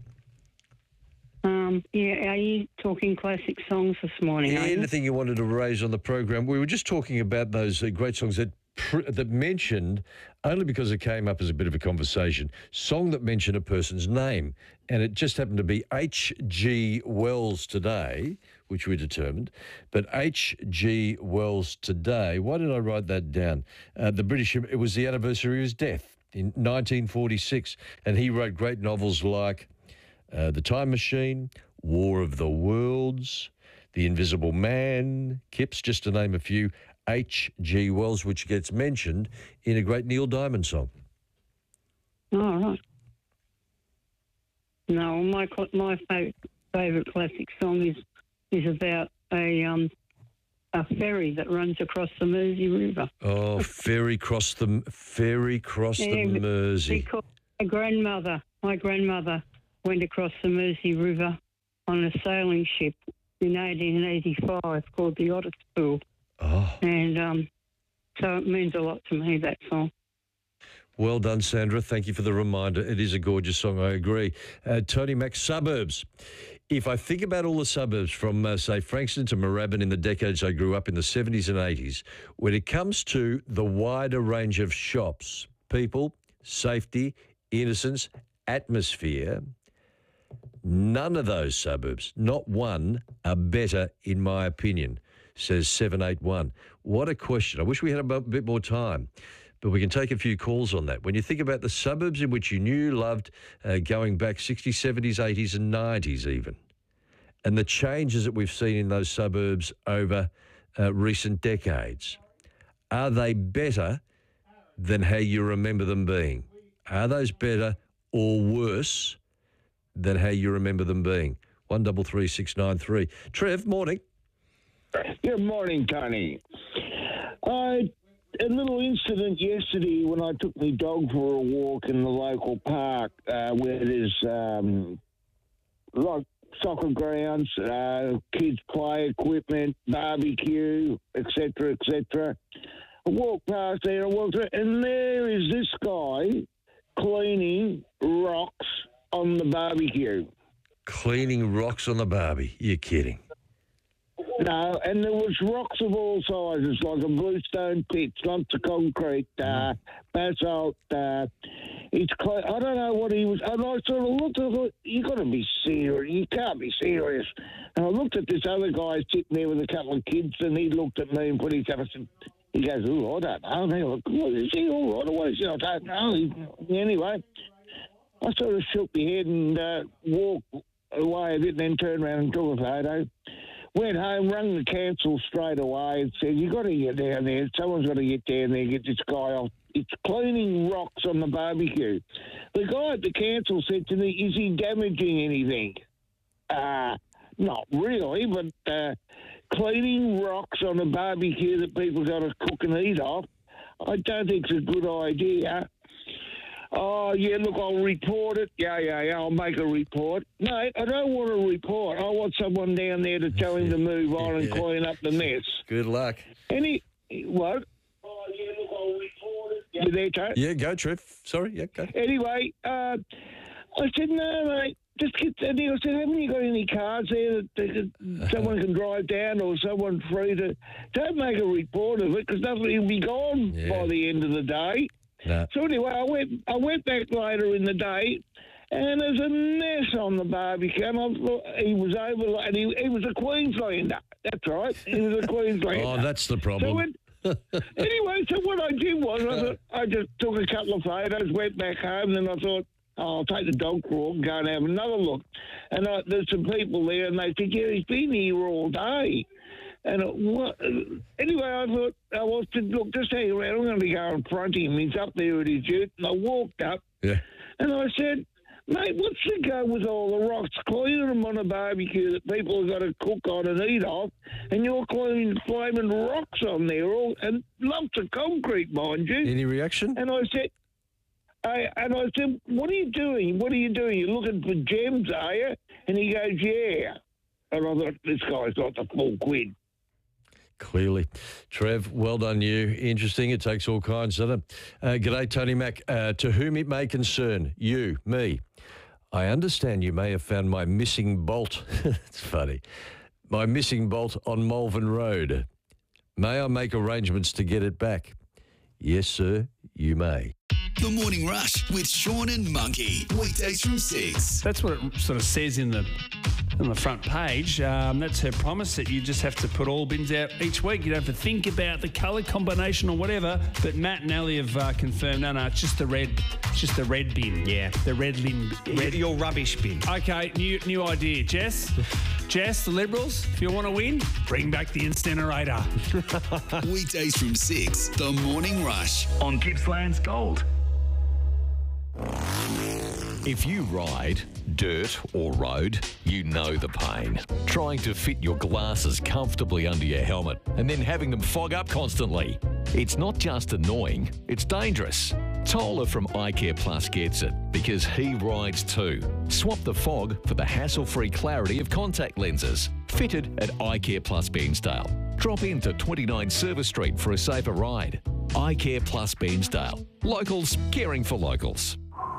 Speaker 22: Um, yeah, are you talking classic songs this morning? Are you?
Speaker 2: Anything you wanted to raise on the program? We were just talking about those uh, great songs that pr- that mentioned, only because it came up as a bit of a conversation, song that mentioned a person's name. And it just happened to be H G Wells today, which we determined. But H G Wells today, why did I write that down? Uh, the British, it was the anniversary of his death in nineteen forty-six. And he wrote great novels like Uh, The Time Machine, War of the Worlds, The Invisible Man, Kips, just to name a few. H G Wells, which gets mentioned in a great Neil Diamond song.
Speaker 22: Oh, right. No, my cl- my fa- favourite classic song is is about a um a ferry that runs across the Mersey River.
Speaker 2: Oh, ferry cross the ferry cross
Speaker 22: Yeah,
Speaker 2: the Mersey.
Speaker 22: Because my grandmother, my grandmother went across the Mersey River on a sailing ship in eighteen eighty-five called the Otter Spool.
Speaker 2: Oh.
Speaker 22: And um, so it means a lot to me, that song.
Speaker 2: Well done, Sandra. Thank you for the reminder. It is a gorgeous song, I agree. Uh, Tony Mac, suburbs. If I think about all the suburbs from, uh, say, Frankston to Moorabbin in the decades I grew up in, the seventies and eighties, when it comes to the wider range of shops, people, safety, innocence, atmosphere, none of those suburbs, not one, are better, in my opinion, says seven eight one. What a question. I wish we had a bit more time, but we can take a few calls on that. When you think about the suburbs in which you knew, loved, uh, going back sixties, seventies, eighties and nineties even, and the changes that we've seen in those suburbs over uh, recent decades, are they better than how you remember them being? Are those better or worse than how you remember them being? one double three six nine three. Trev, morning.
Speaker 3: Good morning, Tony. I a little incident yesterday when I took my dog for a walk in the local park uh, where there's um, like soccer grounds, uh, kids play equipment, barbecue, et cetera, et cetera. I walked past there, I walked through, and there is this guy cleaning rocks on the barbecue.
Speaker 2: Cleaning rocks on the barbie. You're kidding.
Speaker 3: No, and there was rocks of all sizes, like a bluestone pit, lumps of concrete, uh, basalt. Uh, it's cl- I don't know what he was. And I sort of looked at it, thought, you got to be serious. You can't be serious. And I looked at this other guy sitting there with a couple of kids, and he looked at me and put his hand up. He goes, oh, I don't know. And I look, well, is he all right? Or what is he? I don't know. He, anyway, I sort of shook my head and uh, walked away a bit and then turned around and took a photo. Went home, rung the council straight away and said, you got to get down there. Someone's got to get down there and get this guy off. It's cleaning rocks on the barbecue. The guy at the council said to me, is he damaging anything? Uh, not really, but uh, cleaning rocks on a barbecue that people got to cook and eat off, I don't think it's a good idea. Oh, yeah, look, I'll report it. Yeah, yeah, yeah, I'll make a report. No, I don't want a report. I want someone down there to tell him to move on and clean up the mess.
Speaker 2: Good luck.
Speaker 3: Any, what? Oh, yeah, look, I'll report it. You there, Tony?
Speaker 2: Yeah, go, Trev. Sorry, yeah, go.
Speaker 3: Anyway, uh, I said, no, mate, just get down there. I said, haven't you got any cars there that they could, someone can drive down or someone free to... Don't make a report of it because nothing will be gone yeah. by the end of the day.
Speaker 2: No.
Speaker 3: So anyway, I went I went back later in the day, and there's a mess on the barbecue. And I thought he was over, and he, he was a Queenslander. That's right, he was a Queenslander.
Speaker 2: Oh, that's the problem.
Speaker 3: So when, anyway, so what I did was I, thought, I just took a couple of photos, went back home, and then I thought, oh, I'll take the dog for a walk and go and have another look. And I, there's some people there, and they said, yeah, he's been here all day. And it, what, anyway, I thought, I was to look, just hang around. I'm going to go and front him. He's up there at his ute. And I walked up,
Speaker 2: yeah.
Speaker 3: and I said, mate, what's the go with all the rocks? Cleaning them on a barbecue that people have got to cook on and eat off, and you're cleaning flaming rocks on there, all and lumps of concrete, mind you.
Speaker 2: Any reaction?
Speaker 3: And I said, I, and I said, what are you doing? What are you doing? You're looking for gems, are you? And he goes, yeah. And I thought, this guy's got the full quid.
Speaker 2: Clearly. Trev, well done you. Interesting. It takes all kinds, doesn't it? Uh, g'day, Tony Mac. Uh, to whom it may concern, you, me. I understand you may have found my missing bolt. It's funny. My missing bolt on Malvern Road. May I make arrangements to get it back? Yes, sir, you may.
Speaker 4: The Morning Rush with Sean and Monkey. Weekdays from six.
Speaker 6: That's what it sort of says in the on the front page. Um, that's her promise that you just have to put all bins out each week. You don't have to think about the colour combination or whatever. But Matt and Ali have uh, confirmed, no, no, it's just the red, it's just the red bin. Yeah, the red bin. Red.
Speaker 23: Your rubbish bin.
Speaker 6: Okay, new new idea, Jess. Jess, the Liberals, if you want to win, bring back the incinerator.
Speaker 4: Weekdays from six. The Morning Rush
Speaker 8: on Gippsland's Gold.
Speaker 13: If you ride dirt or road, you know the pain. Trying to fit your glasses comfortably under your helmet and then having them fog up constantly. It's not just annoying, it's dangerous. Tola from iCare Plus gets it because he rides too. Swap the fog for the hassle-free clarity of contact lenses. Fitted at iCare Plus Bairnsdale. Drop into twenty-nine Service Street for a safer ride. iCare Plus Bairnsdale. Locals caring for locals.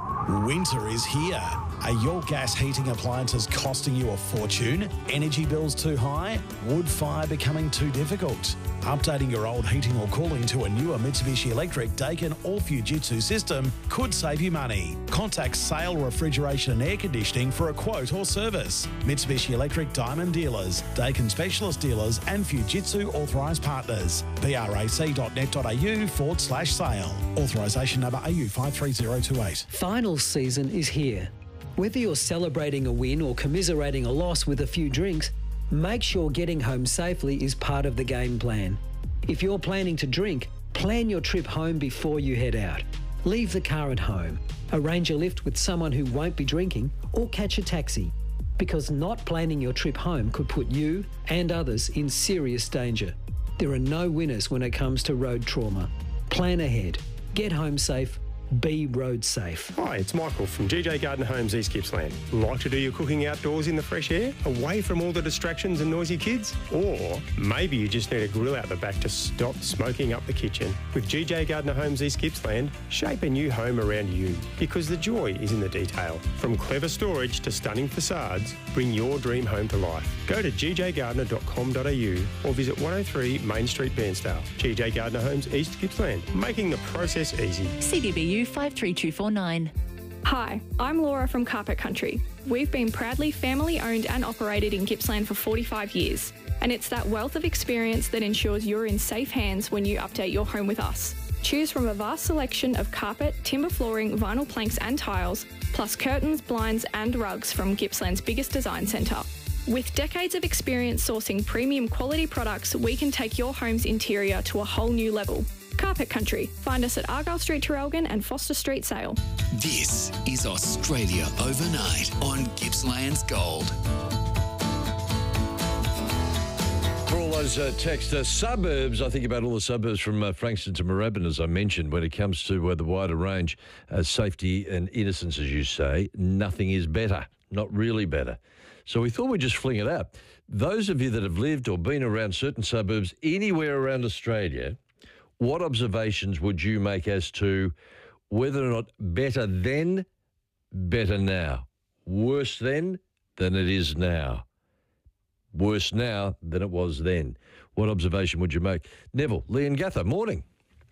Speaker 10: Winter is here. Are your gas heating appliances costing you a fortune? Energy bills too high? Wood fire becoming too difficult? Updating your old heating or cooling to a newer Mitsubishi Electric Daikin or Fujitsu system could save you money. Contact Sale Refrigeration and Air Conditioning for a quote or service. Mitsubishi Electric Diamond Dealers, Daikin Specialist Dealers and Fujitsu Authorised Partners. brac.net.au forward slash sale. Authorisation number A U five three zero two eight.
Speaker 11: Final season is here. Whether you're celebrating a win or commiserating a loss with a few drinks, make sure getting home safely is part of the game plan. If you're planning to drink, plan your trip home before you head out. Leave the car at home, arrange a lift with someone who won't be drinking, or catch a taxi, because not planning your trip home could put you and others in serious danger. There are no winners when it comes to road trauma. Plan ahead, get home safe, be road safe.
Speaker 23: Hi, it's Michael from G J Gardner Homes East Gippsland. Like to do your cooking outdoors in the fresh air, away from all the distractions and noisy kids? Or maybe you just need a grill out the back to stop smoking up the kitchen. With G J Gardner Homes East Gippsland, shape a new home around you, because the joy is in the detail. From clever storage to stunning facades, bring your dream home to life. Go to g j gardner dot com dot a u or visit one oh three Main Street, Bairnsdale. G J Gardner Homes East Gippsland, making the process easy.
Speaker 24: C D B U five three two four nine.
Speaker 25: Hi, I'm Laura from Carpet Country. We've been proudly family owned and operated in Gippsland for forty-five years, and it's that wealth of experience that ensures you're in safe hands when you update your home with us. Choose from a vast selection of carpet, timber flooring, vinyl planks and tiles, plus curtains, blinds and rugs from Gippsland's biggest design centre. With decades of experience sourcing premium quality products, we can take your home's interior to a whole new level. Carpet Country. Find us at Argyle Street, Traralgon and Foster Street, Sale.
Speaker 4: This is Australia Overnight on Gippsland's Gold.
Speaker 2: For all those uh, text uh, suburbs, I think about all the suburbs from uh, Frankston to Moorabbin, as I mentioned, when it comes to uh, the wider range, uh, safety and innocence, as you say, nothing is better, not really better. So we thought we'd just fling it out. Those of you that have lived or been around certain suburbs anywhere around Australia, what observations would you make as to whether or not better then, better now? Worse then than it is now? Worse now than it was then? What observation would you make? Neville, Leongatha, morning.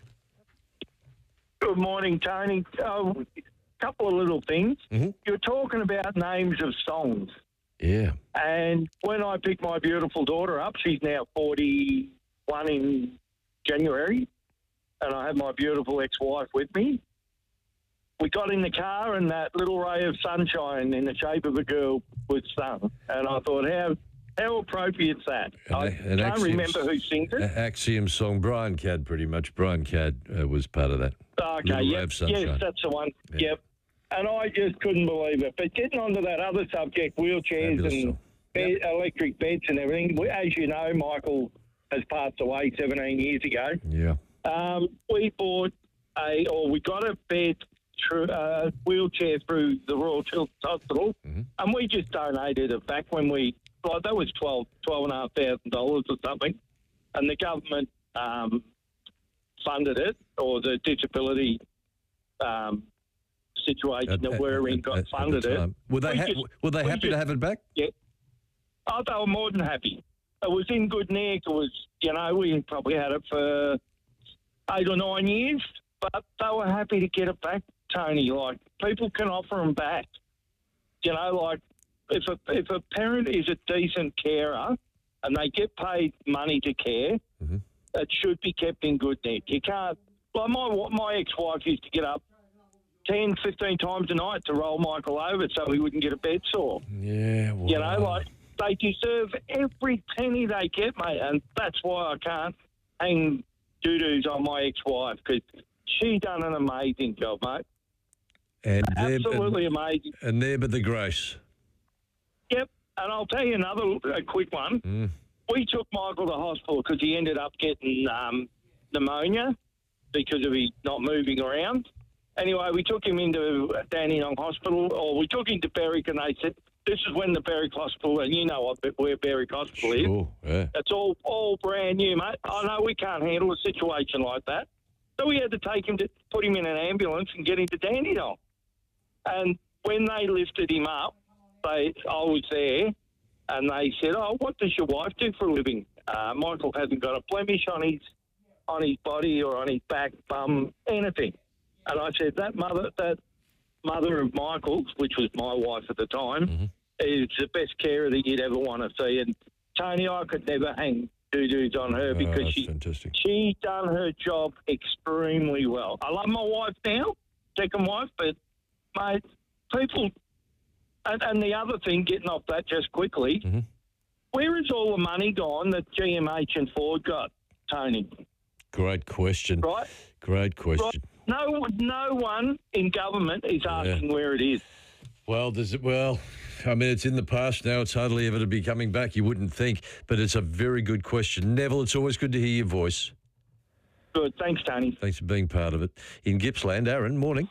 Speaker 3: Good morning, Tony. A uh, couple of little things.
Speaker 2: Mm-hmm.
Speaker 3: You're talking about names of songs.
Speaker 2: Yeah.
Speaker 3: And when I picked my beautiful daughter up, she's now forty-one in January, and I had my beautiful ex-wife with me. We got in the car and that little ray of sunshine in the shape of a girl was sung. And I thought, how how appropriate's that?
Speaker 2: An,
Speaker 3: I
Speaker 2: an
Speaker 3: can't
Speaker 2: Axiom,
Speaker 3: remember who sings it.
Speaker 2: Axiom song, Brian Cadd, pretty much. Brian Cadd uh, was part of that.
Speaker 3: Okay,
Speaker 2: Little
Speaker 3: yep,
Speaker 2: Ray of Sunshine.
Speaker 3: yes, that's the one.
Speaker 2: Yeah.
Speaker 3: Yep. And I just couldn't believe it. But getting onto that other subject, wheelchairs
Speaker 2: Fabulous
Speaker 3: and
Speaker 2: song.
Speaker 3: bed, electric beds and everything, we, as you know, Michael has passed away seventeen years ago.
Speaker 2: Yeah.
Speaker 3: Um, we bought a, or we got a bed, through, uh, wheelchair through the Royal Children's Hospital,
Speaker 2: mm-hmm.
Speaker 3: and we just donated it back when we, like, that was twelve, twelve and a half thousand dollars or something, and the government um, funded it, or the disability um, situation
Speaker 2: At-
Speaker 3: that
Speaker 2: at-
Speaker 3: we're in
Speaker 2: at-
Speaker 3: got
Speaker 2: at the
Speaker 3: funded it.
Speaker 2: time. Were they
Speaker 3: We
Speaker 2: ha-
Speaker 3: just-
Speaker 2: were they
Speaker 3: we
Speaker 2: happy to
Speaker 3: just-
Speaker 2: have it back?
Speaker 3: Yeah. Oh, they were more than happy. It was in good nick. It was, you know, we probably had it for eight or nine years, but they were happy to get it back, Tony. Like, people can offer them back. You know, like, if a, if a parent is a decent carer and they get paid money to care,
Speaker 2: mm-hmm.
Speaker 3: it should be kept in good nick. You can't, like, my, my ex-wife used to get up ten, fifteen times a night to roll Michael over so he wouldn't get a bed sore.
Speaker 2: Yeah, well,
Speaker 3: You know, like, they deserve every penny they get, mate, and that's why I can't hang doo-doos on my ex-wife, because she done an amazing job, mate.
Speaker 2: And
Speaker 12: Absolutely
Speaker 2: and,
Speaker 12: amazing.
Speaker 2: And there but the grace.
Speaker 12: Yep, and I'll tell you another a quick one.
Speaker 2: Mm.
Speaker 12: We took Michael to hospital because he ended up getting um, pneumonia because of his not moving around. Anyway, we took him into Dandenong Hospital, or we took him to Berwick, and they said, this is when the Berwick Hospital, and you know what, where Berwick Hospital is.
Speaker 2: Sure, yeah.
Speaker 12: It's all, all brand new, mate. I know we can't handle a situation like that. So we had to take him to put him in an ambulance and get him to Dandenong. And when they lifted him up, they I was there, and they said, oh, what does your wife do for a living? Uh, Michael hasn't got a blemish on his on his body or on his back, bum, anything. And I said, that mother, that mother of Michael's, which was my wife at the time,
Speaker 2: mm-hmm.
Speaker 12: is the best carer that you'd ever want to see. And Tony, I could never hang doo-doos on her because
Speaker 2: oh,
Speaker 12: she
Speaker 2: fantastic.
Speaker 12: she done her job extremely well. I love my wife now, second wife, but, mate, people... And, and the other thing, getting off that just quickly,
Speaker 2: mm-hmm.
Speaker 12: where is all the money gone that G M H and Ford got, Tony?
Speaker 2: Great question.
Speaker 12: Right?
Speaker 2: Great question.
Speaker 12: Right. No, no one in government is asking
Speaker 2: yeah.
Speaker 12: where it is.
Speaker 2: Well, does it? Well, I mean, it's in the past now. It's hardly ever to be coming back, you wouldn't think. But it's a very good question. Neville, it's always good to hear your voice.
Speaker 12: Good. Thanks, Tony.
Speaker 2: Thanks for being part of it. In Gippsland, Aaron, morning.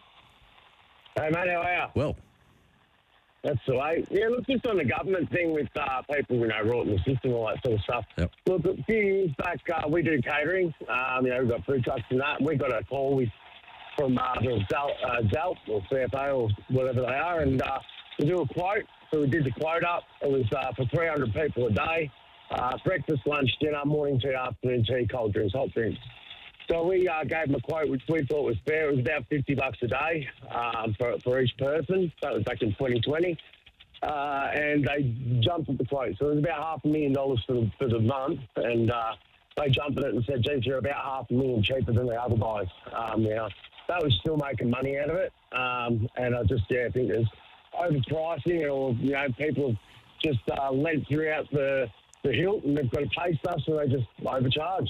Speaker 14: Hey, mate, how are you?
Speaker 2: Well.
Speaker 14: That's the way. Yeah, look, just on the government thing with uh, people, you know, rot in the system, all that sort of stuff.
Speaker 2: Yep.
Speaker 14: Look, a few years back, uh, we do catering. Um, you know, we've got food trucks and that. We got a call with, from uh, Zelt, uh, Zelt or C F A or whatever they are, and uh, we do a quote. So we did the quote up. It was uh, for three hundred people a day. Uh, breakfast, lunch, dinner, morning tea, afternoon tea, cold drinks, hot drinks. So we uh, gave them a quote which we thought was fair. It was about fifty bucks a day um, for, for each person. That was back in twenty twenty. Uh, and they jumped at the quote. So it was about half a million dollars for the, for the month. And uh, they jumped at it and said, geez, you're about half a million cheaper than the other guys. Um, now, that was still making money out of it. Um, and I just, yeah, think there's overpricing, or, you know, people just uh, lent throughout the, the hilt and they've got to pay stuff, so they just overcharge.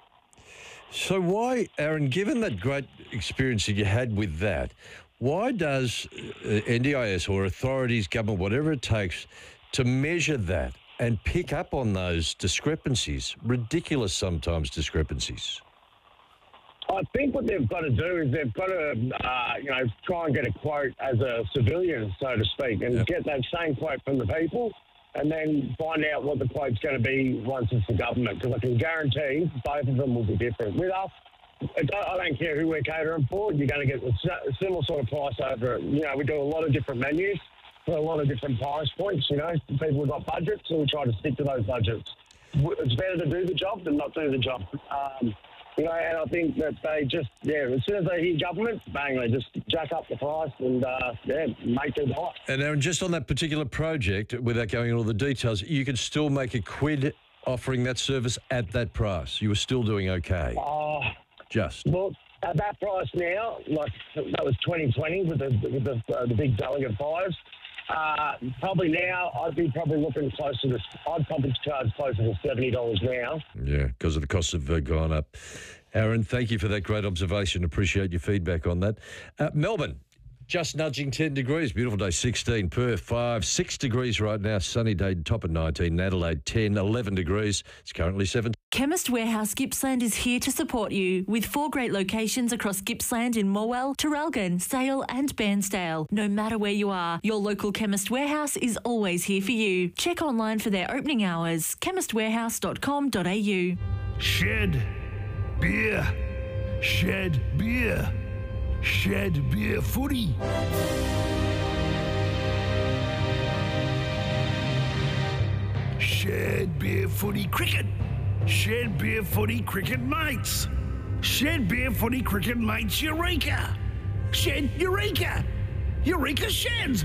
Speaker 2: So why, Aaron, given that great experience that you had with that, why does uh, N D I S or authorities, government, whatever it takes, to measure that and pick up on those discrepancies, ridiculous sometimes discrepancies?
Speaker 14: I think what they've got to do is they've got to, uh, you know, try and get a quote as a civilian, so to speak, and yep. get that same quote from the people, and then find out what the quote's going to be once it's the government, because I can guarantee both of them will be different. With us, I don't, I don't care who we're catering for, you're going to get a similar sort of price over it. You know, we do a lot of different menus for a lot of different price points, you know. People have got budgets, so we try to stick to those budgets. It's better to do the job than not do the job. Um, you know, and I think that they just, yeah, as soon as they hear government, bang, they just jack up the price and, uh, yeah, make it hot.
Speaker 2: And Aaron, just on that particular project, without going into all the details, you could still make a quid offering that service at that price. You were still doing okay.
Speaker 14: Oh,
Speaker 2: just.
Speaker 14: Well, at that price now, like that was twenty twenty with the with the, uh, the big delegate fires. Uh, probably now, I'd be probably looking closer to, I'd probably charge closer to seventy dollars now.
Speaker 2: Yeah, because of the costs have uh, gone up. Aaron, thank you for that great observation. Appreciate your feedback on that. Uh, Melbourne, just nudging ten degrees. Beautiful day, sixteen. Perth, five. six degrees right now. Sunny day, top of nineteen. Adelaide, ten. eleven degrees. It's currently seven.
Speaker 7: Chemist Warehouse Gippsland is here to support you with four great locations across Gippsland in Morwell, Traralgon, Sale and Bairnsdale. No matter where you are, your local Chemist Warehouse is always here for you. Check online for their opening hours. chemist warehouse dot com dot a u.
Speaker 15: Shed beer. Shed beer. Shed beer footy. Shed beer footy cricket. Shed beer footy cricket mates. Shed beer footy cricket mates Eureka. Shed Eureka. Eureka Sheds.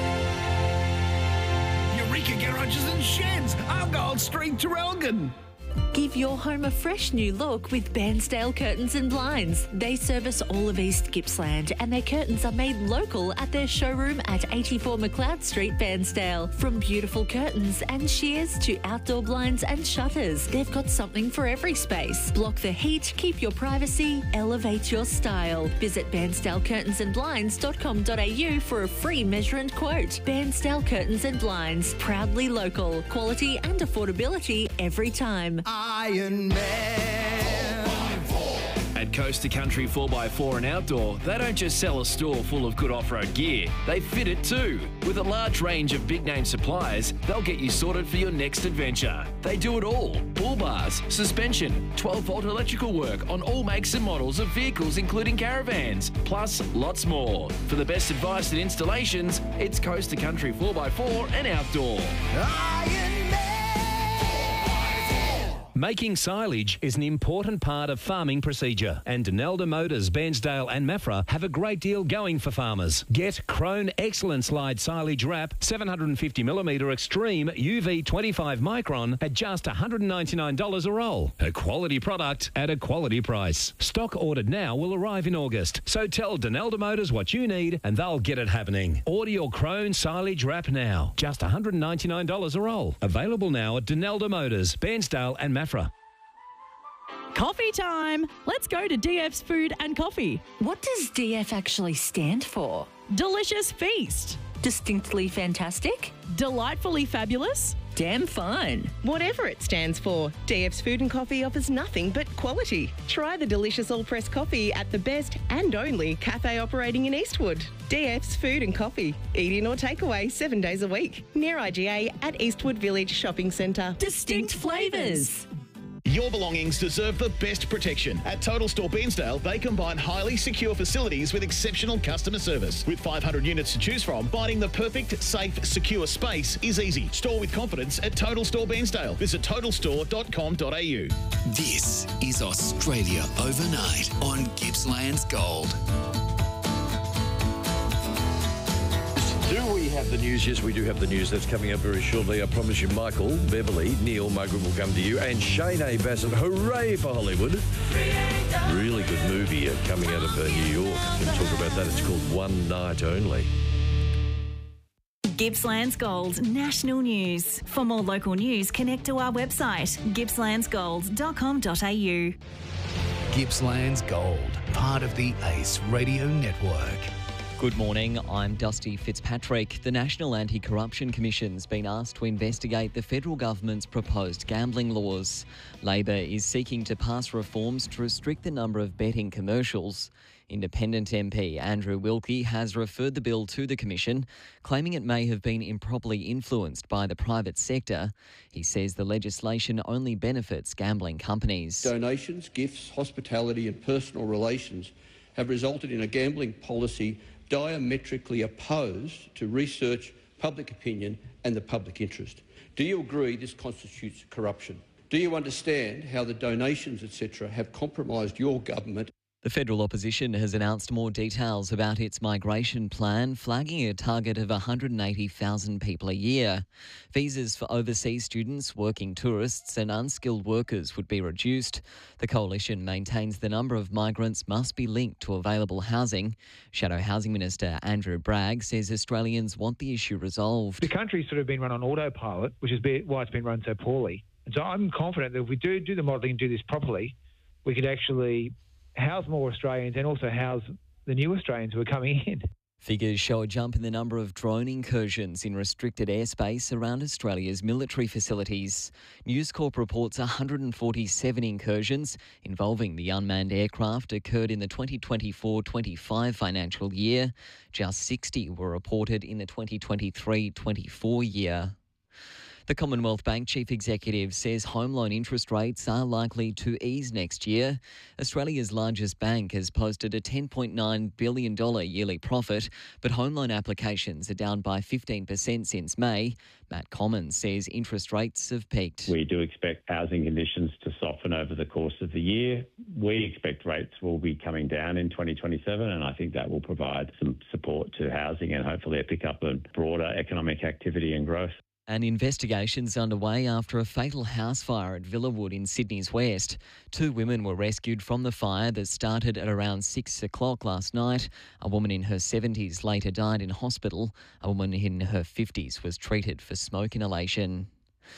Speaker 15: Eureka Garages and Sheds. Argyle Street, Traralgon.
Speaker 7: Give your home a fresh new look with Bairnsdale Curtains and Blinds. They service all of East Gippsland and their curtains are made local at their showroom at eighty-four McLeod Street, Bairnsdale. From beautiful curtains and shears to outdoor blinds and shutters, they've got something for every space. Block the heat, keep your privacy, elevate your style. Visit bairnsdale curtains and blinds dot com dot a u for a free measurement quote. Bairnsdale Curtains and Blinds, proudly local. Quality and affordability every time.
Speaker 9: Iron Man. At Coaster Country four by four and Outdoor, they don't just sell a store full of good off-road gear, they fit it too. With a large range of big-name suppliers, they'll get you sorted for your next adventure. They do it all: bull bars, suspension, twelve volt electrical work on all makes and models of vehicles including caravans, plus lots more. For the best advice and installations, it's Coaster Country four by four and Outdoor. Iron Man.
Speaker 8: Making silage is an important part of farming procedure, and Denelda Motors, Bairnsdale and Maffra have a great deal going for farmers. Get Krone Excellent Slide Silage Wrap seven hundred fifty millimetre Extreme U V twenty-five micron at just one hundred ninety-nine dollars a roll. A quality product at a quality price. Stock ordered now will arrive in August, so tell Denelda Motors what you need and they'll get it happening. Order your Krone Silage Wrap now. Just one hundred ninety-nine dollars a roll. Available now at Denelda Motors, Bairnsdale and Maffra.
Speaker 16: Coffee time! Let's go to D F's Food and Coffee.
Speaker 7: What does D F actually stand for?
Speaker 16: Delicious Feast.
Speaker 7: Distinctly fantastic?
Speaker 16: Delightfully fabulous?
Speaker 7: Damn fine.
Speaker 18: Whatever it stands for, D F's Food and Coffee offers nothing but quality. Try the delicious all-press coffee at the best and only cafe operating in Eastwood. D F's Food and Coffee. Eat in or take away seven days a week. Near I G A at Eastwood Village Shopping Centre.
Speaker 7: Distinct flavours.
Speaker 19: Your belongings deserve the best protection. At Total Store Bairnsdale, they combine highly secure facilities with exceptional customer service. With five hundred units to choose from, finding the perfect, safe, secure space is easy. Store with confidence at Total Store Bairnsdale. Visit total store dot com dot a u.
Speaker 4: This is Australia Overnight on Gippsland's Gold.
Speaker 2: Do we have the news? Yes, we do have the news. That's coming up very shortly. I promise you, Michael, Beverly, Neil, Margaret will come to you. And Shane A. Bassett, hooray for Hollywood. Really good movie uh, coming out of uh, New York. We'll talk about that. It's called One Night Only.
Speaker 21: Gippsland's Gold National News. For more local news, connect to our website, gippslands gold dot com dot a u.
Speaker 5: Gippsland's Gold, part of the ACE Radio Network.
Speaker 20: Good morning, I'm Dusty Fitzpatrick. The National Anti-Corruption Commission's been asked to investigate the federal government's proposed gambling laws. Labor is seeking to pass reforms to restrict the number of betting commercials. Independent M P Andrew Wilkie has referred the bill to the Commission, claiming it may have been improperly influenced by the private sector. He says the legislation only benefits gambling companies.
Speaker 26: Donations, gifts, hospitality and personal relations have resulted in a gambling policy diametrically opposed to research, public opinion and the public interest. Do you agree this constitutes corruption? Do you understand how the donations, et cetera, have compromised your government?
Speaker 20: The federal opposition has announced more details about its migration plan, flagging a target of one hundred eighty thousand people a year. Visas for overseas students, working tourists and unskilled workers would be reduced. The coalition maintains the number of migrants must be linked to available housing. Shadow Housing Minister Andrew Bragg says Australians want the issue resolved.
Speaker 27: The country's sort of been run on autopilot, which is why it's been run so poorly. And so I'm confident that if we do do the modelling and do this properly, we could actually house more Australians and also house the new Australians who are coming in.
Speaker 20: Figures show a jump in the number of drone incursions in restricted airspace around Australia's military facilities. News Corp reports one hundred forty-seven incursions involving the unmanned aircraft occurred in the twenty twenty-four twenty-five financial year. Just sixty were reported in the twenty twenty-three twenty-four year. The Commonwealth Bank Chief Executive says home loan interest rates are likely to ease next year. Australia's largest bank has posted a ten point nine billion dollars yearly profit, but home loan applications are down by fifteen percent since May. Matt Commons says interest rates have peaked.
Speaker 28: We do expect housing conditions to soften over the course of the year. We expect rates will be coming down in twenty twenty-seven, and I think that will provide some support to housing and hopefully a pickup in broader economic activity and growth.
Speaker 20: An investigation's underway after a fatal house fire at Villawood in Sydney's west. Two women were rescued from the fire that started at around six o'clock last night. A woman in her seventies later died in hospital. A woman in her fifties was treated for smoke inhalation.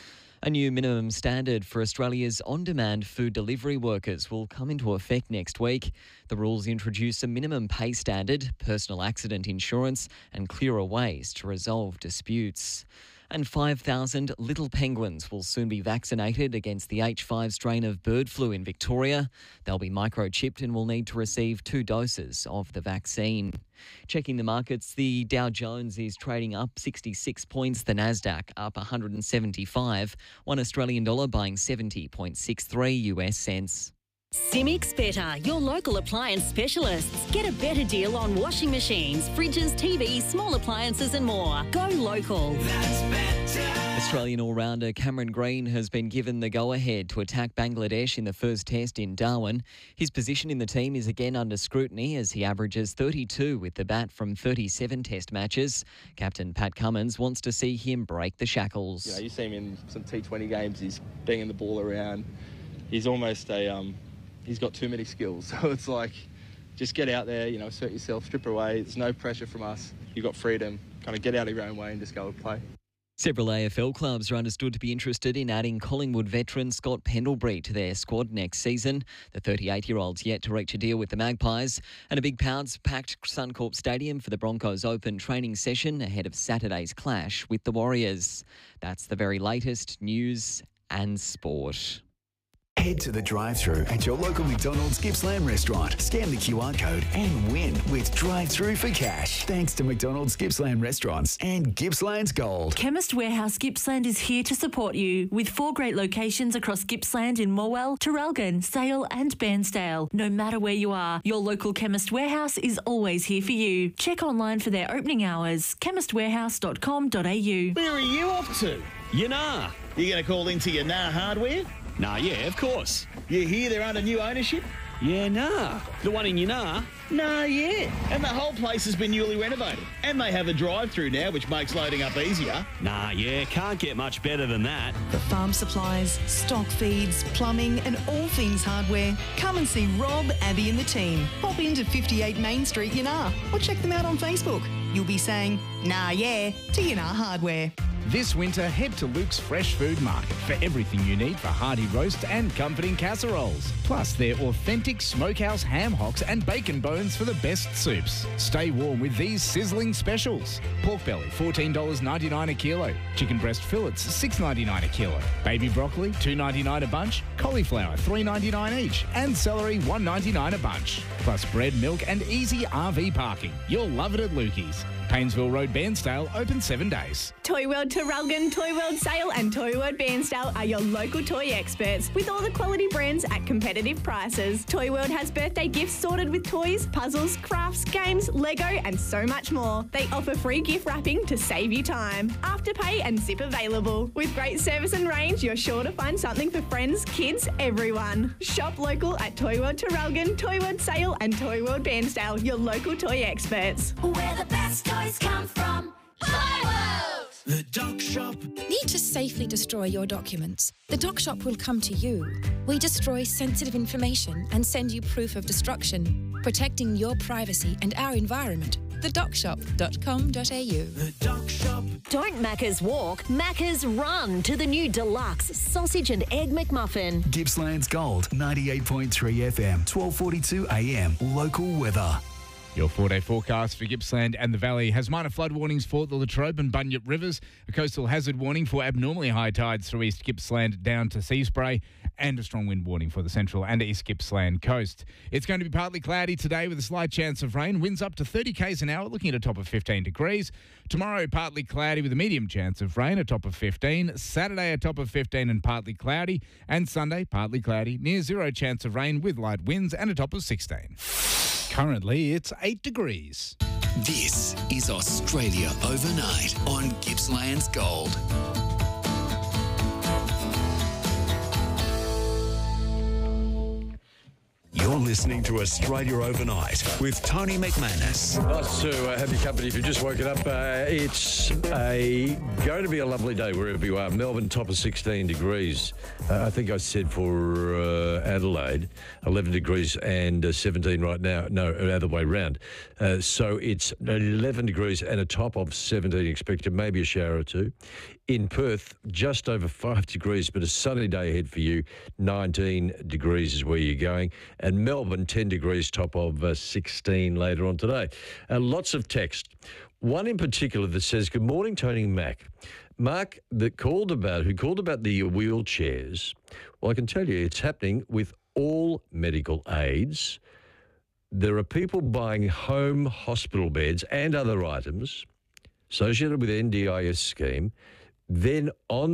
Speaker 20: A new minimum standard for Australia's on-demand food delivery workers will come into effect next week. The rules introduce a minimum pay standard, personal accident insurance and clearer ways to resolve disputes. And five thousand little penguins will soon be vaccinated against the H five strain of bird flu in Victoria. They'll be microchipped and will need to receive two doses of the vaccine. Checking the markets, the Dow Jones is trading up sixty-six points, the Nasdaq up one hundred seventy-five, one Australian dollar buying seventy point six three U S cents.
Speaker 1: Simics Better, your local appliance specialists. Get a better deal on washing machines, fridges, T Vs, small appliances and more. Go local. That's better.
Speaker 20: Australian all-rounder Cameron Green has been given the go-ahead to attack Bangladesh in the first test in Darwin. His position in the team is again under scrutiny as he averages thirty-two with the bat from thirty-seven test matches. Captain Pat Cummins wants to see him break the shackles.
Speaker 6: You know, you see him in some T twenty games, he's banging the ball around. He's almost a... Um, He's got too many skills. So it's like, just get out there, you know, assert yourself, strip away. There's no pressure from us. You've got freedom. Kind of get out of your own way and just go and play.
Speaker 20: Several A F L clubs are understood to be interested in adding Collingwood veteran Scott Pendlebury to their squad next season. The thirty-eight-year-old's yet to reach a deal with the Magpies. And a big pounds packed Suncorp Stadium for the Broncos Open training session ahead of Saturday's clash with the Warriors. That's the very latest news and sport.
Speaker 10: Head to the drive-thru at your local McDonald's Gippsland restaurant. Scan the Q R code and win with drive-thru for cash. Thanks to McDonald's Gippsland restaurants and Gippsland's Gold.
Speaker 7: Chemist Warehouse Gippsland is here to support you with four great locations across Gippsland in Morwell, Traralgon, Sale and Bairnsdale. No matter where you are, your local Chemist Warehouse is always here for you. Check online for their opening hours, chemist warehouse dot com dot a u.
Speaker 19: Where are you off to?
Speaker 11: Yanar.
Speaker 19: You going to call into Yanar Hardware?
Speaker 11: Nah, yeah, of course.
Speaker 19: You hear they're under new ownership?
Speaker 11: Yeah, nah. The one in Yanar?
Speaker 19: Nah, yeah. And the whole place has been newly renovated. And they have a drive-through now, which makes loading up easier.
Speaker 11: Nah, yeah, can't get much better than that.
Speaker 13: For farm supplies, stock feeds, plumbing and all things hardware, come and see Rob, Abby and the team. Pop into fifty-eight Main Street, Yanar, or check them out on Facebook. You'll be saying, nah, yeah, to Yanar Hardware.
Speaker 17: This winter, head to Luke's Fresh Food Market for everything you need for hearty roast and comforting casseroles. Plus, their authentic smokehouse ham hocks and bacon bones for the best soups. Stay warm with these sizzling specials. Pork belly, fourteen dollars ninety-nine a kilo. Chicken breast fillets, six dollars ninety-nine a kilo. Baby broccoli, two dollars ninety-nine a bunch. Cauliflower, three dollars ninety-nine each. And celery, one dollar ninety-nine a bunch. Plus bread, milk and easy R V parking. You'll love it at Lukey's. Paynesville Road, Bairnsdale, open seven days.
Speaker 22: Toy World Traralgon, Toy World Sale and Toy World Bairnsdale are your local toy experts with all the quality brands at competitive prices. Toy World has birthday gifts sorted with toys, puzzles, crafts, games, Lego and so much more. They offer free gift wrapping to save you time. Afterpay and zip available. With great service and range, you're sure to find something for friends, kids, everyone. Shop local at Toy World Traralgon, Toy World Sale and Toy World Bairnsdale, your local toy experts.
Speaker 23: Where the best toys come from. Toy World!
Speaker 29: The Doc Shop.
Speaker 30: Need to safely destroy your documents? The Doc Shop will come to you. We destroy sensitive information and send you proof of destruction, protecting your privacy and our environment. the doc shop dot com dot a u.
Speaker 29: The Doc Shop.
Speaker 1: Don't Macca's walk, Macca's run to the new deluxe sausage and egg McMuffin.
Speaker 10: Gippsland's Gold, ninety-eight point three F M, twelve forty-two A M. Local weather.
Speaker 17: Your four-day forecast for Gippsland and the Valley has minor flood warnings for the Latrobe and Bunyip rivers, a coastal hazard warning for abnormally high tides through East Gippsland down to Sea Spray, and a strong wind warning for the central and East Gippsland coast. It's going to be partly cloudy today with a slight chance of rain. Winds up to thirty k's an hour, looking at a top of fifteen degrees. Tomorrow, partly cloudy with a medium chance of rain, a top of fifteen. Saturday, a top of fifteen and partly cloudy. And Sunday, partly cloudy, near zero chance of rain with light winds and a top of sixteen. Currently, it's eight degrees.
Speaker 4: This is Australia Overnight on Gippsland's Gold.
Speaker 10: You're
Speaker 4: You're listening to Australia Overnight with Tony McManus.
Speaker 2: Nice to uh, have your company. If you've just woken up, uh, it's a going to be a lovely day wherever you are. Melbourne, top of sixteen degrees. Uh, I think I said for uh, Adelaide, eleven degrees and uh, seventeen right now. No, other way round. Uh, so it's eleven degrees and a top of seventeen expected, maybe a shower or two. In Perth, just over five degrees, but a sunny day ahead for you. nineteen degrees is where you're going. And Melbourne, ten degrees, top of uh, sixteen later on today. Uh, lots of text. One in particular that says, good morning, Tony and Mac. Mark, that called about, who called about the wheelchairs. Well, I can tell you it's happening with all medical aids. There are people buying home hospital beds and other items associated with N D I S scheme, then on